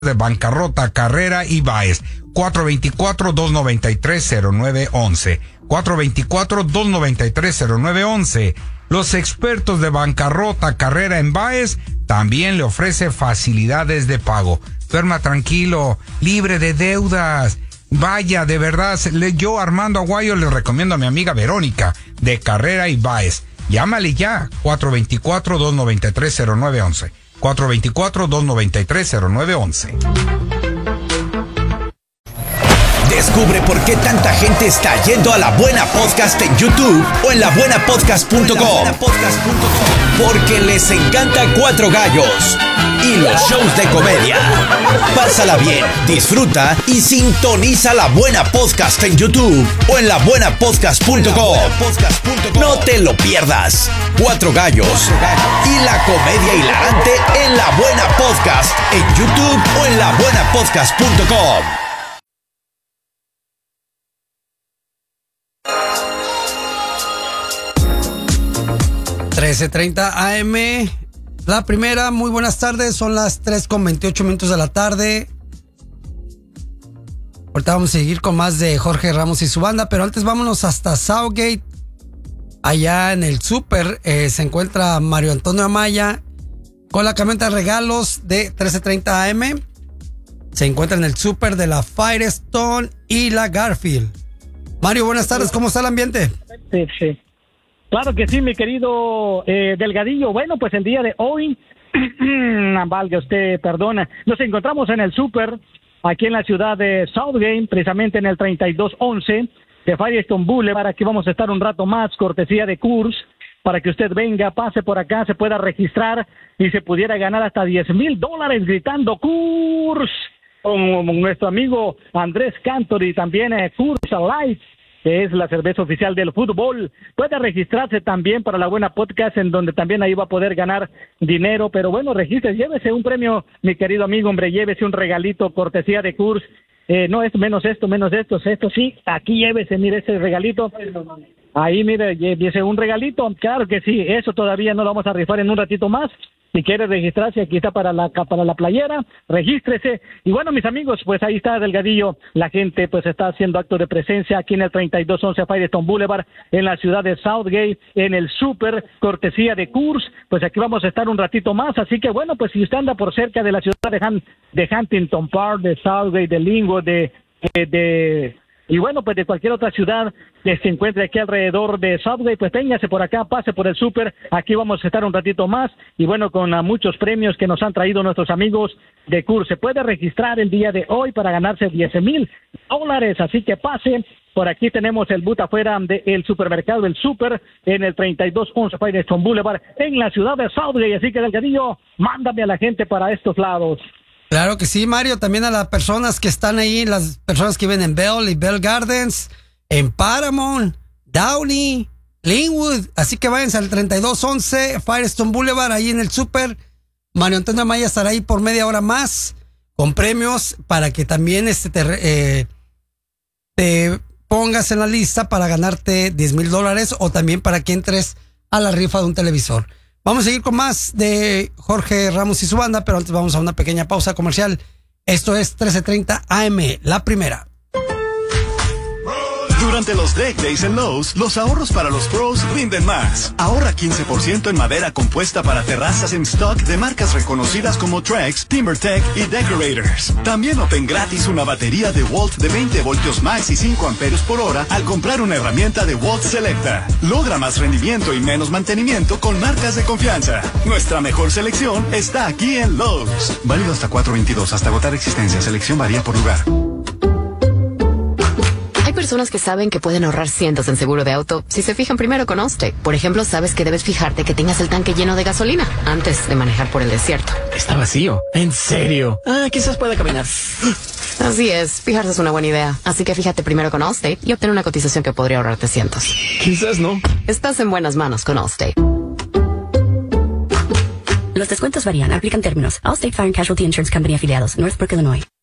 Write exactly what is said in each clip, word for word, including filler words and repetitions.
de bancarrota, Carrera y Báez. cuatro dos cuatro, dos nueve tres, cero nueve uno uno. cuatro dos cuatro, dos nueve tres, cero nueve uno uno. Los expertos de bancarrota, Carrera en Báez también le ofrece facilidades de pago. Duerma tranquilo, libre de deudas. Vaya, de verdad, yo Armando Aguayo le recomiendo a mi amiga Verónica de Carrera y Báez. Llámale ya, cuatro dos cuatro, dos nueve tres, cero nueve uno uno. cuatro dos cuatro, dos nueve tres, cero nueve uno uno. Descubre por qué tanta gente está yendo a La Buena Podcast en YouTube o en la buena podcast punto com. Porque les encanta Cuatro Gallos y los shows de comedia. Pásala bien, disfruta y sintoniza La Buena Podcast en YouTube o en la buena podcast punto com. No te lo pierdas. Cuatro Gallos y la comedia hilarante en La Buena Podcast en YouTube o en la buena podcast punto com. trece treinta A M, la primera. Muy buenas tardes, son las tres con veintiocho minutos de la tarde. Ahorita vamos a seguir con más de Jorge Ramos y su banda, pero antes vámonos hasta Southgate. Allá en el súper eh, se encuentra Mario Antonio Amaya con la camioneta de regalos de trece treinta A M. Se encuentra en el súper de la Firestone y la Garfield. Mario, buenas tardes, ¿cómo está el ambiente? Sí, sí. Claro que sí, mi querido eh, Delgadillo. Bueno, pues el día de hoy, valga usted, perdona, nos encontramos en el súper, aquí en la ciudad de Southgate, precisamente en el treinta y dos once de Firestone Boulevard. Aquí vamos a estar un rato más, cortesía de Coors, para que usted venga, pase por acá, se pueda registrar y se pudiera ganar hasta diez mil dólares gritando Coors, con nuestro amigo Andrés Cantor y también eh, Coors Light, que es la cerveza oficial del fútbol. Puede registrarse también para La Buena Podcast, en donde también ahí va a poder ganar dinero. Pero bueno, registre, llévese un premio, mi querido amigo, hombre, llévese un regalito, cortesía de Coors. Eh, no es menos esto, menos esto, esto sí, aquí llévese, mire ese regalito. Ahí, mire, llévese un regalito. Claro que sí, eso todavía no lo vamos a rifar en un ratito más. Si quiere registrarse, aquí está para la para la playera, regístrese. Y bueno, mis amigos, pues ahí está Delgadillo. La gente pues está haciendo acto de presencia aquí en el treinta y dos once Firestone Boulevard, en la ciudad de Southgate, en el súper, cortesía de Coors. Pues aquí vamos a estar un ratito más. Así que bueno, pues si usted anda por cerca de la ciudad de, Han, de Huntington Park, de Southgate, de Linwood, de... de, de y bueno, pues de cualquier otra ciudad que se encuentre aquí alrededor de Southgate, pues véngase por acá, pase por el súper. Aquí vamos a estar un ratito más. Y bueno, con uh, muchos premios que nos han traído nuestros amigos de Coors. Se puede registrar el día de hoy para ganarse diez mil dólares. Así que pase. Por aquí tenemos el boot afuera del supermercado, el súper, en el treinta y dos once Firestone Boulevard, en la ciudad de Southgate. Así que, Delgadillo, mándame a la gente para estos lados. Claro que sí, Mario, también a las personas que están ahí, las personas que viven en Bell y Bell Gardens, en Paramount, Downey, Linwood, así que váyanse al treinta y dos once Firestone Boulevard, ahí en el súper. Mario Antonio Amaya estará ahí por media hora más, con premios, para que también este te, eh, te pongas en la lista para ganarte diez mil dólares, o también para que entres a la rifa de un televisor. Vamos a seguir con más de Jorge Ramos y su banda, pero antes vamos a una pequeña pausa comercial. Esto es trece treinta A M, la primera. Durante los Deck Days en Lowe's, los ahorros para los pros rinden más. Ahorra quince por ciento en madera compuesta para terrazas en stock de marcas reconocidas como Trex, TimberTech y Decorators. También obtén gratis una batería de Walt de veinte voltios max y cinco amperios por hora al comprar una herramienta de Walt Selecta. Logra más rendimiento y menos mantenimiento con marcas de confianza. Nuestra mejor selección está aquí en Lowe's. Válido hasta cuatro veintidós, hasta agotar existencia. Selección varía por lugar. Hay personas que saben que pueden ahorrar cientos en seguro de auto si se fijan primero con Allstate. Por ejemplo, sabes que debes fijarte que tengas el tanque lleno de gasolina antes de manejar por el desierto. Está vacío. ¿En serio? Ah, quizás pueda caminar. Así es, fijarse es una buena idea. Así que fíjate primero con Allstate y obtén una cotización que podría ahorrarte cientos. Quizás no. Estás en buenas manos con Allstate. Los descuentos varían. Aplican términos. Allstate Fire and Casualty Insurance Company afiliados. Northbrook, Illinois.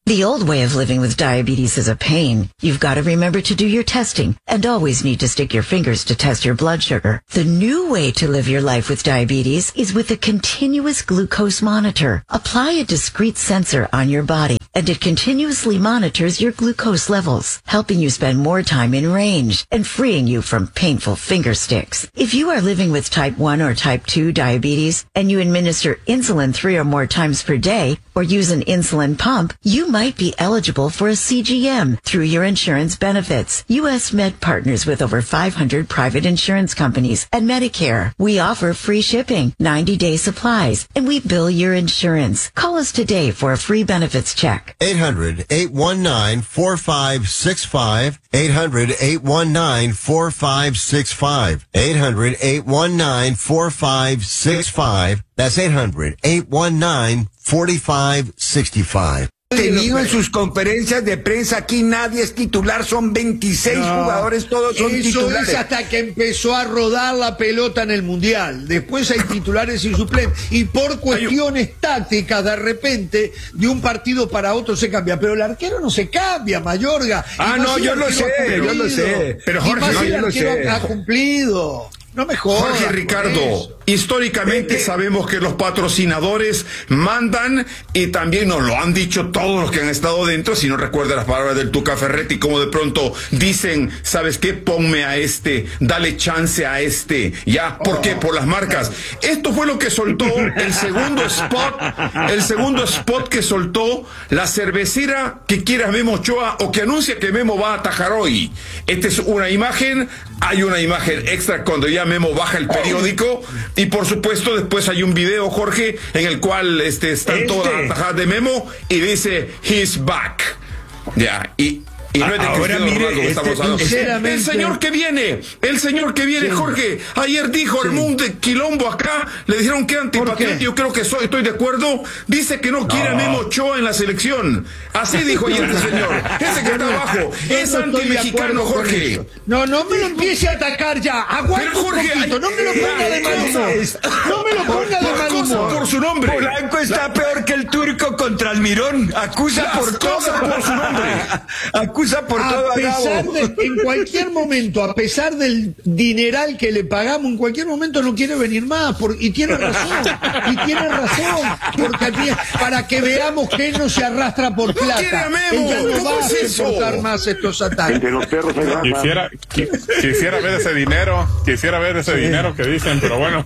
The old way of living with diabetes is a pain. You've got to remember to do your testing and always need to stick your fingers to test your blood sugar. The new way to live your life with diabetes is with a continuous glucose monitor. Apply a discrete sensor on your body, and it continuously monitors your glucose levels, helping you spend more time in range and freeing you from painful finger sticks. If you are living with type one or type two diabetes and you administer insulin three or more times per day or use an insulin pump, you might be eligible for a C G M through your insurance benefits. U S Med partners with over five hundred private insurance companies and Medicare. We offer free shipping, ninety day supplies, and we bill your insurance. Call us today for a free benefits check. eight hundred, eight one nine, four five six five. eight hundred, eight one nine, four five six five. eight hundred, eight one nine, four five six five. That's eight hundred, eight one nine, four five six five. Tenido en sus conferencias de prensa, aquí nadie es titular, son veintiséis no, jugadores, todos son eso titulares. Es hasta que empezó a rodar la pelota en el Mundial. Después hay titulares y suplentes. Y por cuestiones tácticas, de repente, de un partido para otro se cambia. Pero el arquero no se cambia, Mayorga. Ah, no, yo lo sé, yo lo sé. Pero Jorge, no, yo lo sé. Ha cumplido. No me jodas, Jorge Ricardo, históricamente eh, eh. sabemos que los patrocinadores mandan y también nos lo han dicho todos los que han estado dentro. Si no recuerda las palabras del Tuca Ferretti, como de pronto dicen, ¿sabes qué? Ponme a este, dale chance a este. Ya, ¿por qué? Por las marcas. Esto fue lo que soltó el segundo spot, el segundo spot que soltó la cervecera que quiera Memo Ochoa o que anuncia que Memo va a atajar hoy. Esta es una imagen, hay una imagen extra cuando ya Memo baja el periódico y por supuesto después hay un video, Jorge, en el cual este, están este. todas las tajadas de Memo y dice he's back. Ya, y Y no es de ahora mire, Ronaldo, este, estamos hablando. El señor que viene, el señor que viene, sí. Jorge, ayer dijo sí. el mundo de quilombo acá, le dijeron que antipatriota, yo creo que soy, estoy de acuerdo, dice que no, no quiere a Memo Ochoa en la selección. Así dijo ayer este señor. Ese que está abajo, es no antimexicano, Jorge. No, no me lo empiece a atacar ya, aguanta un poquito, no me lo ponga de mal humor. No me lo ponga de mal humor. Por su nombre. Polanco está peor que el turco contra Almirón, acusa por cosas por su nombre. Acusa por a todo pesar de, en cualquier momento, a pesar del dineral que le pagamos, en cualquier momento no quiere venir más, por, y tiene razón, y tiene razón, porque aquí, para que veamos que él no se arrastra por plata, él ya no va a soportar más estos ataques. Quisiera, quisiera ver ese dinero, quisiera ver ese sí. dinero que dicen, pero bueno.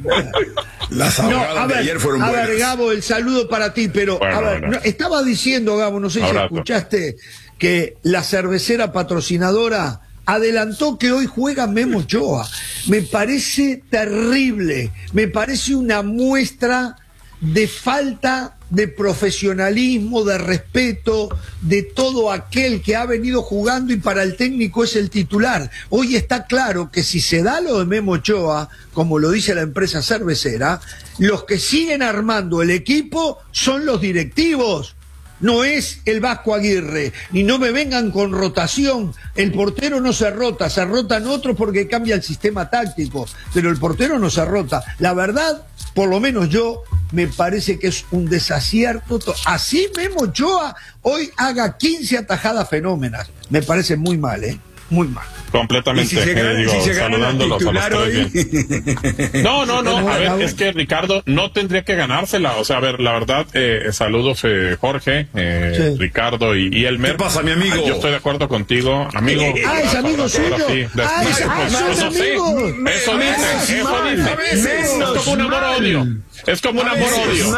Las abogadas no, a ver, de ayer fueron a buenas. ver, Gabo, el saludo para ti, pero bueno, a ver, bueno. No, estaba diciendo, Gabo, no sé si Abrazo. escuchaste, que la cervecera patrocinadora adelantó que hoy juega Memo Ochoa. Me parece terrible, me parece una muestra de falta de profesionalismo, de respeto, de todo aquel que ha venido jugando y para el técnico es el titular. Hoy está claro que si se da lo de Memo Ochoa, como lo dice la empresa cervecera, los que siguen armando el equipo son los directivos. No es el Vasco Aguirre, y no me vengan con rotación. El portero no se rota, se rotan otros porque cambia el sistema táctico, pero el portero no se rota. La verdad, por lo menos yo, me parece que es un desacierto. Así Memo Ochoa hoy haga quince atajadas fenómenas. Me parece muy mal, ¿eh? Muy mal. Completamente, si se gana, eh, digo, si saludándolos a los tres bien. No, no, no, a ver, es que Ricardo no tendría que ganársela, o sea, a ver, la verdad, eh, saludos eh, Jorge, eh, sí. Ricardo y, y Elmer. ¿Qué pasa, mi amigo? Yo estoy de acuerdo contigo, amigo. Ah, es amigo suyo. Ah, es amigo. Eso dice, eso dice. Es como un amor-odio. Es como un amor-odio.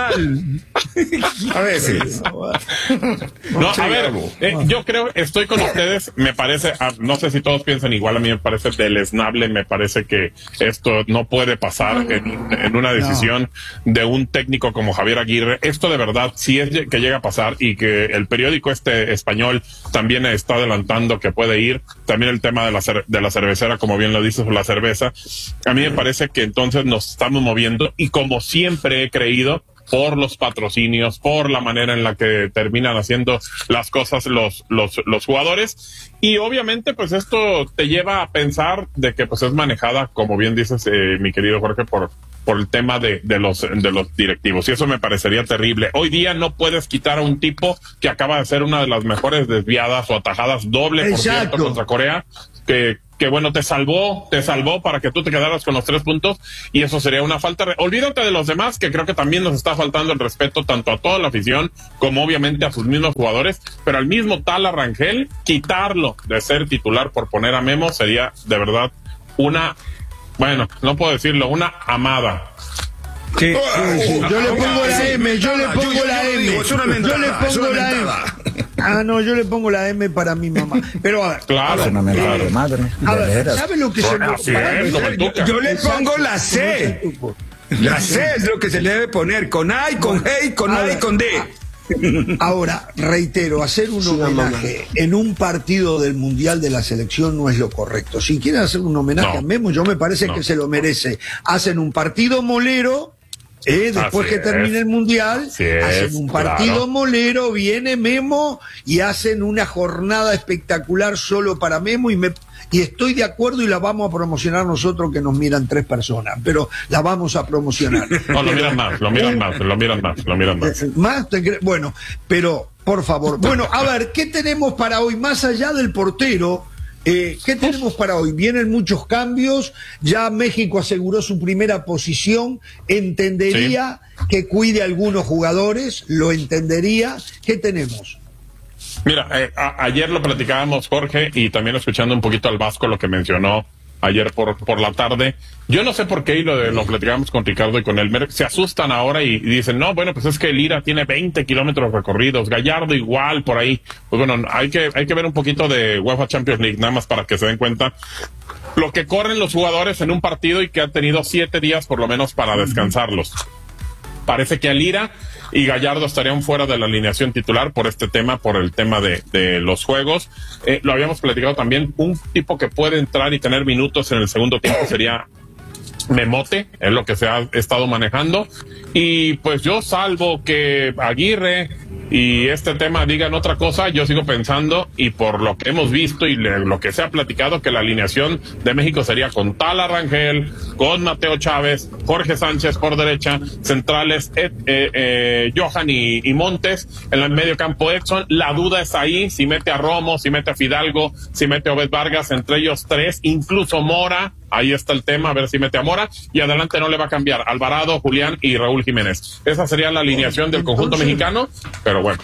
A veces. No, a ver, eh, yo creo, estoy con ustedes, me parece, no sé si todos piensan igual, a mí me parece deleznable, me parece que esto no puede pasar en, en una decisión no. de un técnico como Javier Aguirre. Esto de verdad, si es que llega a pasar y que el periódico este español también está adelantando que puede ir, también el tema de la, cer- de la cervecera, como bien lo dices, la cerveza, a mí me parece que entonces nos estamos moviendo y como siempre he creído, por los patrocinios, por la manera en la que terminan haciendo las cosas los, los, los jugadores. Y obviamente, pues esto te lleva a pensar de que pues es manejada, como bien dices, eh, mi querido Jorge, por, por el tema de, de los de los directivos, y eso me parecería terrible. Hoy día no puedes quitar a un tipo que acaba de hacer una de las mejores desviadas o atajadas doble, por cierto, contra Corea, que que bueno, te salvó, te salvó para que tú te quedaras con los tres puntos, y eso sería una falta. Olvídate de los demás, que creo que también nos está faltando el respeto tanto a toda la afición como obviamente a sus mismos jugadores, pero al mismo Tala Rangel, quitarlo de ser titular por poner a Memo sería de verdad una, bueno, no puedo decirlo, una amada. Sí, sí, sí. Yo le pongo la M, yo le pongo la M, yo le pongo la M. Ah, no, yo le pongo la M para mi mamá. Pero a ver, claro, a ver, una mentada de madre. A ver, ¿sabe lo que se me yo, yo le pongo la C. La C es lo que se le debe poner, con A y con G y con A y con D. Ahora, reitero, hacer un homenaje en un partido del Mundial de la selección no es lo correcto. Si quieren hacer un homenaje no. a Memo, yo me parece no. que se lo merece. Hacen un partido molero. Eh, después Así que termine es. el Mundial, Así hacen es, un partido claro. molero, viene Memo y hacen una jornada espectacular solo para Memo, y me y estoy de acuerdo, y la vamos a promocionar nosotros, que nos miran tres personas, pero la vamos a promocionar. No, lo miran más, lo miran más, lo miran más, lo miran más. ¿Más? Bueno, pero por favor. Bueno, a ver, ¿qué tenemos para hoy? Más allá del portero, Eh, ¿qué tenemos para hoy? Vienen muchos cambios, ya México aseguró su primera posición, entendería sí. que cuide a algunos jugadores, lo entendería. ¿Qué tenemos? Mira, eh, a, ayer lo platicábamos, Jorge, y también escuchando un poquito al Vasco lo que mencionó ayer por por la tarde. Yo no sé por qué, y lo, de, lo platicábamos con Ricardo y con Elmer, se asustan ahora y, y dicen, no, bueno, pues es que Lira tiene veinte kilómetros recorridos, Gallardo igual, por ahí. Pues bueno, hay que hay que ver un poquito de UEFA Champions League, nada más para que se den cuenta lo que corren los jugadores en un partido, y que han tenido siete días por lo menos para descansarlos. Parece que a Lira y Gallardo estarían fuera de la alineación titular por este tema, por el tema de, de los juegos. Eh, lo habíamos platicado también, un tipo que puede entrar y tener minutos en el segundo tiempo sería Memote, es lo que se ha estado manejando. Y pues yo, salvo que Aguirre y este tema digan otra cosa, yo sigo pensando, y por lo que hemos visto y le, lo que se ha platicado, que la alineación de México sería con Tala Rangel, con Mateo Chávez, Jorge Sánchez por derecha, centrales eh, eh, eh, Johan y, y Montes, en el medio campo Edson. La duda es ahí, si mete a Romo, si mete a Fidalgo, si mete a Obed Vargas, entre ellos tres, incluso Mora. Ahí está el tema, a ver si mete a Mora, y adelante no le va a cambiar Alvarado, Julián y Raúl Jiménez. Esa sería la alineación del conjunto Entonces, mexicano, pero bueno.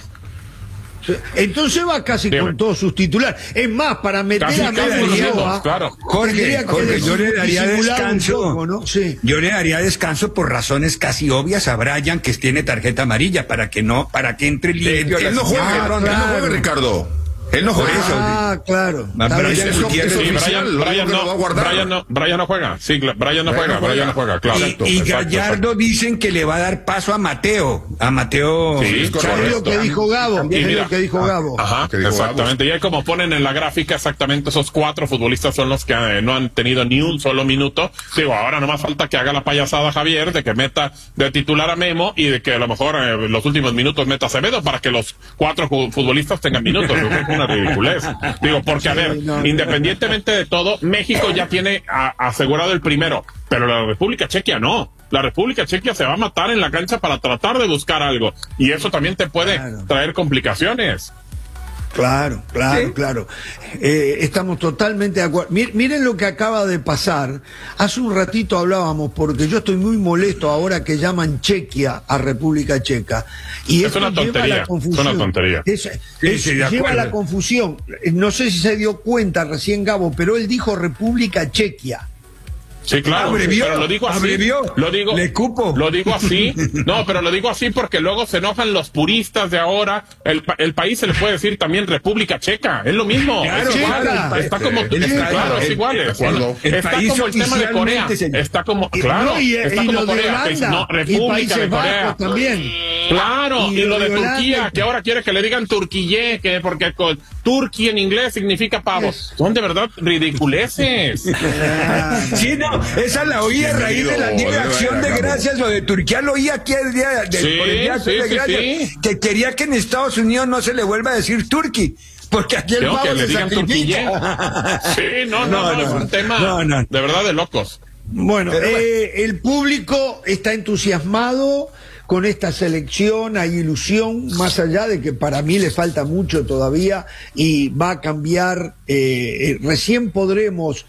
Entonces va casi Dime. con todos sus titulares. Es más, para meter casi, a Memo, claro. Jorge, Jorge yo le daría descanso. Poco, ¿no? Sí. Yo le daría descanso por razones casi obvias a Brian, que tiene tarjeta amarilla, para que no, para que entre limpio. Él no juega, ah, claro. él no juega, Ricardo. Él no juega. Ah, claro. Brian, sí, Brian, Brian, no, Brian, no, Brian no juega. Sí, Brian no juega, Brian no juega, claro. Y, y exacto, Gallardo exacto. dicen que le va a dar paso a Mateo. A Mateo. Sí, es lo que dijo Gabo. Es lo que dijo Gabo. Ajá, exactamente. Y ahí, como ponen en la gráfica, exactamente esos cuatro futbolistas son los que eh, no han tenido ni un solo minuto. Digo, ahora nomás falta que haga la payasada Javier, de que meta de titular a Memo, y de que a lo mejor eh, los últimos minutos meta a Acevedo, para que los cuatro futbolistas tengan minutos. Una ridiculez. Digo, porque a ver, independientemente de todo, México ya tiene a, asegurado el primero, pero la República Chequia no. La República Chequia se va a matar en la cancha para tratar de buscar algo, y eso también te puede claro. traer complicaciones. Claro, claro, ¿Sí? claro. Eh, estamos totalmente de acuerdo. Mir, miren lo que acaba de pasar. Hace un ratito hablábamos, porque yo estoy muy molesto ahora que llaman Chequia a República Checa. Y es una tontería. Es una tontería. Es, es, sí, sí, lleva a la confusión. No sé si se dio cuenta recién Gabo, pero él dijo República Chequia. Sí, claro, abrevió, pero lo digo así, abrevió, lo digo, le cupo. Lo digo así, no, pero lo digo así porque luego se enojan los puristas de ahora. El, el país se le puede decir también República Checa, es lo mismo. Claro, es igual, claro, está como, el, está, claro, el, es igual. El, el, está como el tema de Corea, está como, claro, no, y, está y como lo Corea, de Holanda, que, no, República de Corea. También. Claro, y, y lo de, de Turquía, Holanda, que ahora quiere que le digan Turquille, que porque con Turquía en inglés significa pavos. Son de verdad ridiculeces. Sí, no, esa la oí a raíz de la Día de Acción de Gracias, lo de Turquía lo oí aquí el día de, sí, por el Día de Acción sí, de Gracias, sí, sí. que quería que en Estados Unidos no se le vuelva a decir Turquí, porque aquí el pavo que le se digan Turquille. Sí, no, no, no, no, no, es un tema no, no. de verdad de locos. Bueno, eh, el público está entusiasmado con esta selección, hay ilusión, más allá de que para mí le falta mucho todavía y va a cambiar, eh, eh, recién podremos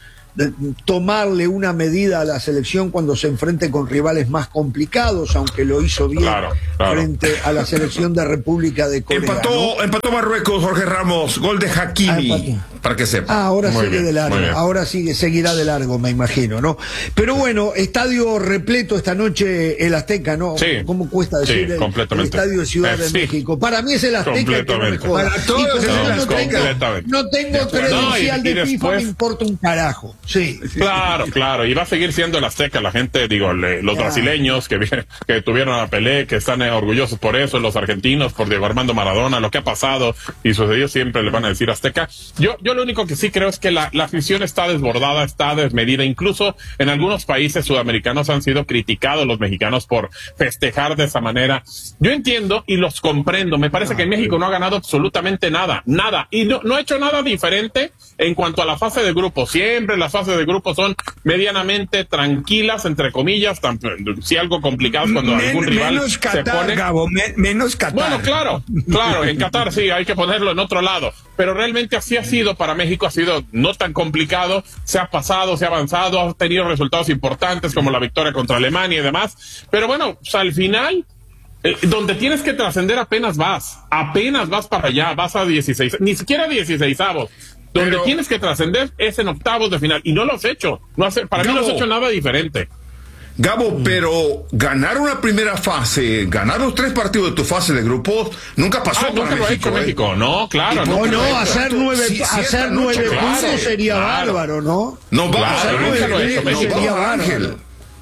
tomarle una medida a la selección cuando se enfrente con rivales más complicados, aunque lo hizo bien claro, claro. frente a la selección de República de Corea. Empató, ¿no? empató Marruecos, Jorge Ramos, gol de Hakimi, ah, para que sepa. Ah, ahora muy sigue bien, de largo, ahora sigue, seguirá de largo, me imagino, ¿no? Pero bueno, estadio repleto esta noche el Azteca, ¿no? Sí, ¿Cómo cuesta decir sí, el, completamente. el estadio de Ciudad eh, de sí. México? Para mí es el Azteca, que no me jodas. Para todos y es el no, Azteca. tengo, no tengo credencial no, y, y de después... FIFA, me importa un carajo. Sí. Claro, claro, y va a seguir siendo el Azteca, la gente, digo, le, los claro. brasileños que, que tuvieron a Pelé, que están eh, orgullosos por eso, los argentinos por Diego Armando Maradona, lo que ha pasado y sucedió siempre le van a decir Azteca. Yo, yo lo único que sí creo es que la, la afición está desbordada, está desmedida, incluso en algunos países sudamericanos han sido criticados los mexicanos por festejar de esa manera. Yo entiendo y los comprendo, me parece que México no ha ganado absolutamente nada, nada, y no, no ha hecho nada diferente en cuanto a la fase de grupo. Siempre las fases de grupo son medianamente tranquilas, entre comillas, tan, si algo complicado cuando Men, algún rival menos Qatar, se pone... Gabo, me, menos Qatar. Bueno, claro, claro, en Qatar sí, hay que ponerlo en otro lado, pero realmente así ha sido para México, ha sido no tan complicado, se ha pasado, se ha avanzado, ha tenido resultados importantes como la victoria contra Alemania y demás, pero bueno, o sea, al final... Eh, donde tienes que trascender apenas vas, apenas vas para allá, vas a dieciséis, ni siquiera dieciseisavos. Donde pero, tienes que trascender es en octavos de final, y no lo has hecho, no has, para Gabo, mí no has hecho nada diferente. Gabo, pero ganar una primera fase, ganar los tres partidos de tu fase de grupos, nunca pasó ah, para nunca México. Lo ha hecho ¿eh? México, no, claro. No, no, no, hacer nueve, sí, hacer nueve noche, puntos claro, sería claro. bárbaro, ¿no? No va claro, a hacer nueve, lo ha hecho no, México. sería bárbaro.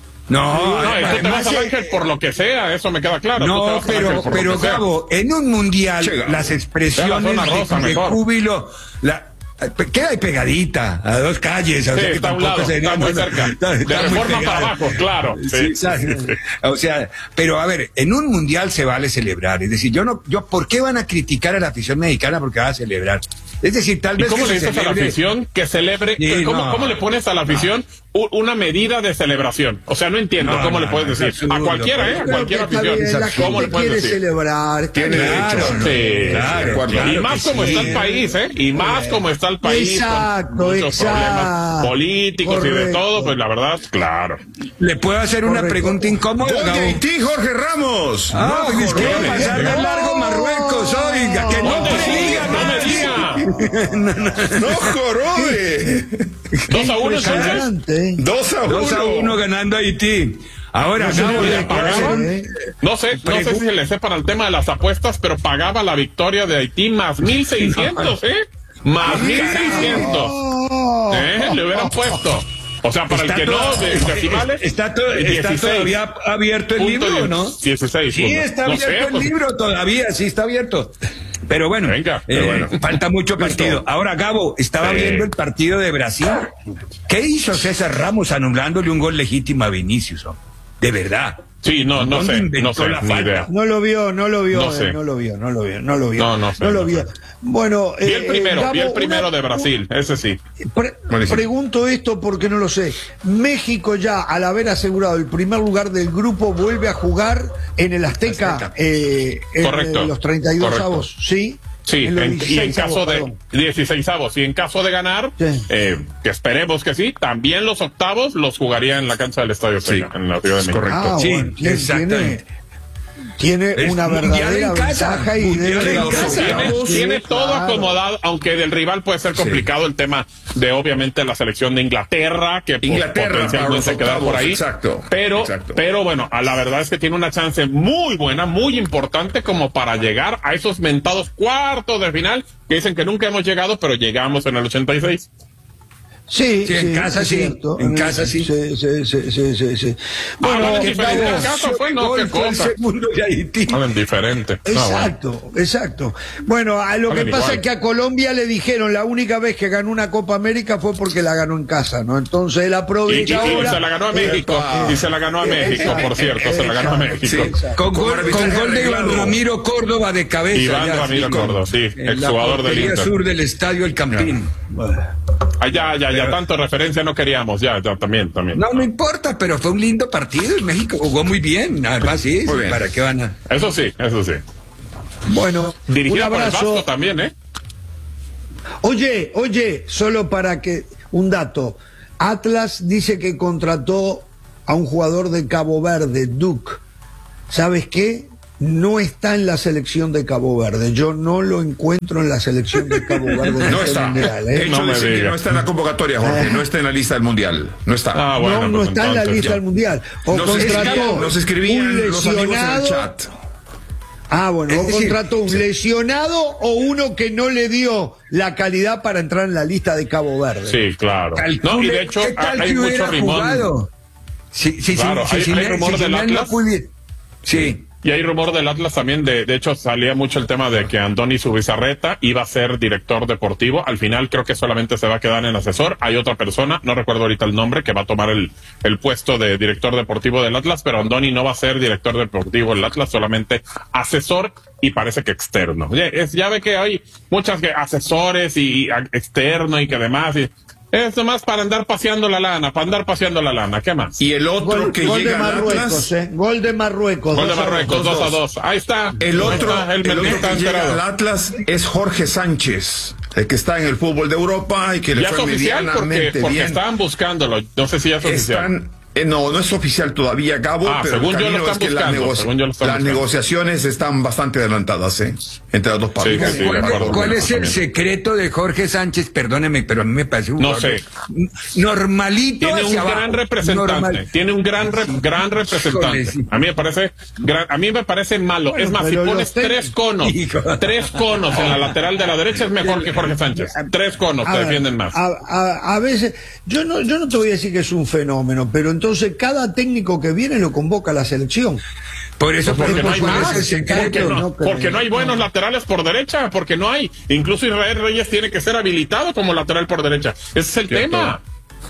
No, no, y tú te vas al Ángel por lo que sea, eso me queda claro. No, pero, pero Gabo, en un mundial, che, las expresiones rosa, de, de júbilo, la, queda ahí pegadita, a dos calles, o sí, sea que está, tampoco lado, sería, está muy bueno, cerca, está, de está reforma para abajo, claro. Sí. Sí, o sea, pero a ver, en un mundial se vale celebrar, es decir, yo no, yo, ¿por qué van a criticar a la afición mexicana porque va a celebrar? Es decir, tal vez. ¿Y cómo le dices celebre... a la afición que celebre? Sí, ¿Cómo, no, ¿Cómo le pones a la afición no. una medida de celebración? O sea, no entiendo no, cómo no, le puedes decir. Absurdo, a cualquiera, ¿eh? A cualquier afición. Bien, la ¿Cómo le puedes quiere decir? celebrar. Tiene claro, derecho. ¿no? Sí, claro, claro, y más como sí. está el país, ¿eh? Y más como está el país. Exacto, con muchos exacto. problemas políticos Correcto. y de todo, pues la verdad, claro. ¿Le puedo hacer Correcto. una pregunta incómoda? Gol de Haití, Jorge Ramos. Ah, no, es que va a pasar de largo Marruecos, oiga, que no me diga, no me diga. no, no, no jorobe. Dos a uno, entonces. Dos a uno. Dos a uno ganando Haití. Ahora, no, no, le pagaban, no sé, no sé si se le sepa el tema de las apuestas, pero pagaba la victoria de Haití más mil seiscientos, ¿eh? Más mil seiscientos. ¿Eh? Le hubieran puesto. O sea, para está el que todo, no, de decimales. Está, todo, está todavía abierto el libro, ¿no? dieciséis. Sí, está no abierto sé, el pues. libro todavía, sí está abierto. Pero bueno, Venga, eh, pero bueno. falta mucho partido. Ahora, Gabo, estaba sí. viendo el partido de Brasil. ¿Qué hizo César Ramos anulándole un gol legítimo a Vinicius? Oh? De verdad. Sí, no, no sé, no sé, ni idea. No lo vio, no lo vio, no, eh, sé. no lo vio, no lo vio, no lo vio. No, no sé. No lo no vio. Sé. Bueno, vi el eh, primero, Gabo, vi el primero una, de Brasil, ese sí. Pre pregunto esto porque no lo sé. México ya, al haber asegurado el primer lugar del grupo, vuelve a jugar en el Azteca, Azteca. Eh, en Correcto. los treinta y dos Correcto. avos, ¿sí? Sí, en en, y en caso de dieciséisavos, y en caso de ganar, sí. eh, que esperemos que sí, también los octavos los jugaría en la cancha del Estadio sí. Azteca, en la Ciudad de México. Correcto. Ah, sí, bueno, exactamente. Tiene, tiene una verdadera ventaja y debe de tiene, sí, tiene todo claro. acomodado, aunque del rival puede ser complicado sí. el tema de obviamente la selección de Inglaterra, que Inglaterra, potencialmente se queda por ahí. Exacto. Pero, exacto. pero bueno, a la verdad es que tiene una chance muy buena, muy importante como para llegar a esos mentados cuartos de final que dicen que nunca hemos llegado, pero llegamos en el ochenta y seis. Sí, sí, en sí, casa sí, cierto. en casa sí. Sí, sí, sí, sí, sí, sí. Bueno, ah, no, diferente en casa fue, no, qué cosa. El segundo de Haití. No, diferente. Exacto, no, bueno. exacto. Bueno, a lo no, que pasa igual. es que a Colombia le dijeron la única vez que ganó una Copa América fue porque la ganó en casa, ¿no? Entonces él aprovecha y, y, ahora. Y se la ganó a México, eh, y se la ganó a México, por cierto, se la ganó a México. Sí, con, con, gol, con gol de Iván Ramiro Córdoba de cabeza. Iván ya, Ramiro sí, Córdoba, sí, exjugador del Inter. sur del Estadio El Campín. Bueno. Ah, ya, ya, ya, tanto referencia no queríamos, ya, ya, también, también. No, no importa, pero fue un lindo partido y México jugó muy bien, además sí, sí, ¿para qué van a...? Eso sí, eso sí. Bueno, Dirigida un por el abrazo. Vasco también, ¿eh? Oye, oye, solo para que, un dato, Atlas dice que contrató a un jugador de Cabo Verde, Duke, ¿sabes qué? No está en la selección de Cabo Verde. Yo no lo encuentro en la selección de Cabo Verde. No está. Mundial, ¿eh? De hecho, No dice me que diga. no está en la convocatoria, Jorge. No está en la lista del mundial. No está. Ah, bueno, no, no pues está en la entonces lista ya. del mundial. O Nos contrató escribían, nos escribían un los amigos en el lesionado. chat. Ah, bueno, Es o decir, contrató un lesionado o uno que no le dio la calidad para entrar en la lista de Cabo Verde. Sí, claro. Calcule, No, y de hecho, ¿qué tal hay que mucho hubiera rimón. jugado? Sí, sí, Claro, sí, hay- sí, hay sí, rumor sí, del sí, Atlas. no pudiera- Sí. Y hay rumor del Atlas también, de, de hecho salía mucho el tema de que Andoni Zubizarreta iba a ser director deportivo, al final creo que solamente se va a quedar en asesor, hay otra persona, no recuerdo ahorita el nombre, que va a tomar el, el puesto de director deportivo del Atlas, pero Andoni no va a ser director deportivo del Atlas, solamente asesor y parece que externo. Oye, es, ya ve que hay muchas que asesores y, y a- externo y que demás, y es nomás para andar paseando la lana, para andar paseando la lana, ¿qué más? Y el otro Gol, que gol de llega al Marruecos, Atlas. ¿eh? Gol de Marruecos. Gol de dos a Marruecos, dos. dos a dos. Ahí está. El Ahí otro, está, el el otro está que llega enterado. al Atlas es Jorge Sánchez, el que está en el fútbol de Europa y que le Ya es fue oficial porque, medianamente porque bien. estaban buscándolo. No sé si ya es oficial. Están, eh, no, no es oficial todavía, Gabo, Ah, pero según el yo lo camino están es que las, buscando, negoci- según yo lo están las buscando. negociaciones están bastante adelantadas, ¿eh? Entre las dos partes. Sí, sí, de acuerdo. ¿Cuál es el También. secreto de Jorge Sánchez? Perdóneme, pero a mí me parece un No jugador sé. normalito Tiene un hacia gran abajo. representante, Normal. tiene un gran re- gran representante. Híjole, sí. A mí me parece gran- a mí me parece malo. Bueno, es más, si pero pones los ten- tres conos, Hijo. tres conos en la lateral de la derecha es mejor que Jorge Sánchez. Tres conos A te ver, defienden más. A, a- a veces, yo no, yo no te voy a decir que es un fenómeno, pero entonces cada técnico que viene lo convoca a la selección. Por eso, Porque por- no hay ¿cuál más, es el secreto? porque no, no creo. porque no hay buenos laterales por derecha, porque no hay. Incluso Israel Reyes tiene que ser habilitado como lateral por derecha. Ese es el Cierto. tema.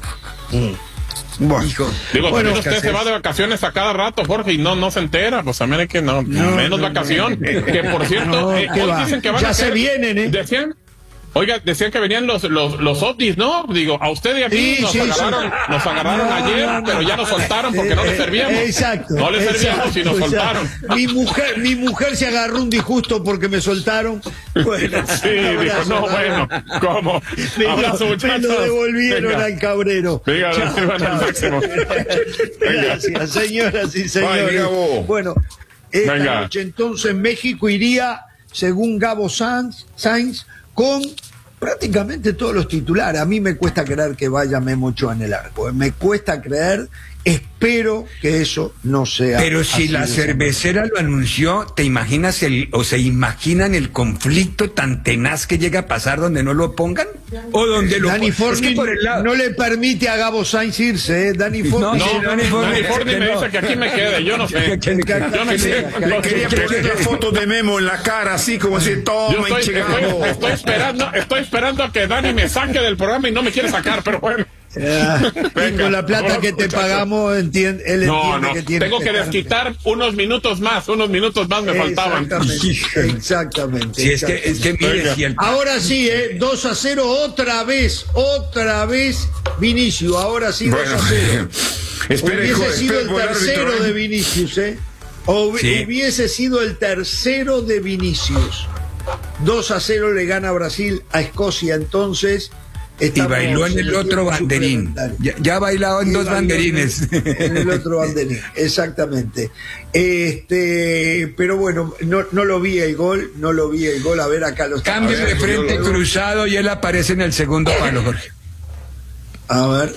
Bueno, Digo, Bueno, también usted ¿qué se haces? va de vacaciones a cada rato, Jorge, y no no se entera. Pues a mí que no, menos no, vacación. Que por cierto, No, eh, ¿qué hoy va? dicen que van Ya a se ser- vienen, ¿eh? Decían, oiga, decían que venían los los los ovnis, ¿no? Digo, a usted y a mí Sí, nos sí, sí. agarraron, nos agarraron No, ayer, no, no. pero ya nos soltaron porque no le Eh, servíamos. eh, Exacto. No le servíamos y nos exacto, soltaron. exacto. Mi mujer, mi mujer se agarró un disgusto porque me soltaron. Bueno, Sí, dijo, abrazo, no, hermano. bueno, ¿cómo? Me lo- Abrazo, me muchachos. lo devolvieron Venga. al cabrero. Venga, Chao, reciban al chao. máximo. Venga. Gracias, señoras y señores. Gabo. Bueno, esta Venga. noche entonces México iría, según Gabo Sainz, Sainz, con prácticamente todos los titulares. A mí me cuesta creer que vaya Memo Ochoa en el arco. Me cuesta creer, espero que eso no sea. Pero si así la de cervecera lo anunció, ¿te imaginas el, o se imaginan el conflicto tan tenaz que llega a pasar donde no lo pongan? O donde lo Dani es que Forni por el lado- no le permite a Gabo Sainz irse, ¿eh? Dani Forni. No, No, sí, Dani Forni, Dani Forni que me no. dice que aquí me quede, yo no sé. Que- que- que- Yo no sé. que- Quería poner la foto de Memo en la cara, así como así, Yo toma, estoy, hinche, estoy, Gabo. estoy esperando, estoy esperando a que Dani me saque del programa y no me quiere sacar, pero bueno. Ah, y Venga, con la plata vámonos, que te muchachos. pagamos, entiende, él No, entiende no, que tiene tengo que estar- desquitar unos minutos más, unos minutos más me faltaban. Exactamente, exactamente. Si es que, es que mire, Venga. si el Ahora sí, ¿eh? dos a cero otra vez, otra vez Vinicius, ahora sí dos Bueno, a cero. espere, Hubiese hijo, sido espere el por el tercero árbitro, ¿eh? de Vinicius, ¿eh? O- Sí. Hubiese sido el tercero de Vinicius. dos a cero le gana Brasil a Escocia, entonces. y estamos bailó en el otro tiempo banderín. suplementario. Ya, ya ha bailado en Y dos bailó banderines. En, en el otro banderín, exactamente. Este, pero bueno, no, no lo vi el gol, no lo vi el gol. A ver, acá los Cambio A ver, de frente yo lo- cruzado y él aparece en el segundo palo, Jorge. A ver.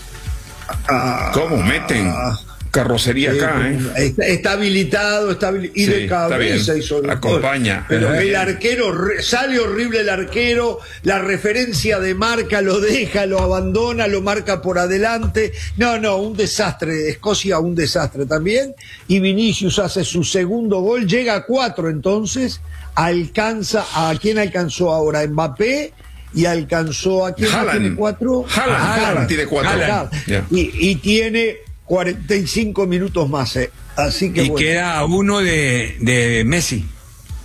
Ah, ¿Cómo meten carrocería acá, eh? Está, está habilitado, está habili- y Sí, de está cabeza bien. hizo el gol. Acompaña. Pero Ajá. el arquero re- sale horrible el arquero, la referencia de marca lo deja, lo abandona, lo marca por adelante. No, no, un desastre. Escocia un desastre también. Y Vinicius hace su segundo gol, llega a cuatro entonces, alcanza a quién alcanzó ahora, Mbappé. Y alcanzó a quién más Haaland. tiene cuatro. Haaland, A Haaland tiene cuatro. Haaland. Ya. Y, y tiene cuarenta y cinco minutos más, eh. Así que Y bueno. queda a uno de, de Messi.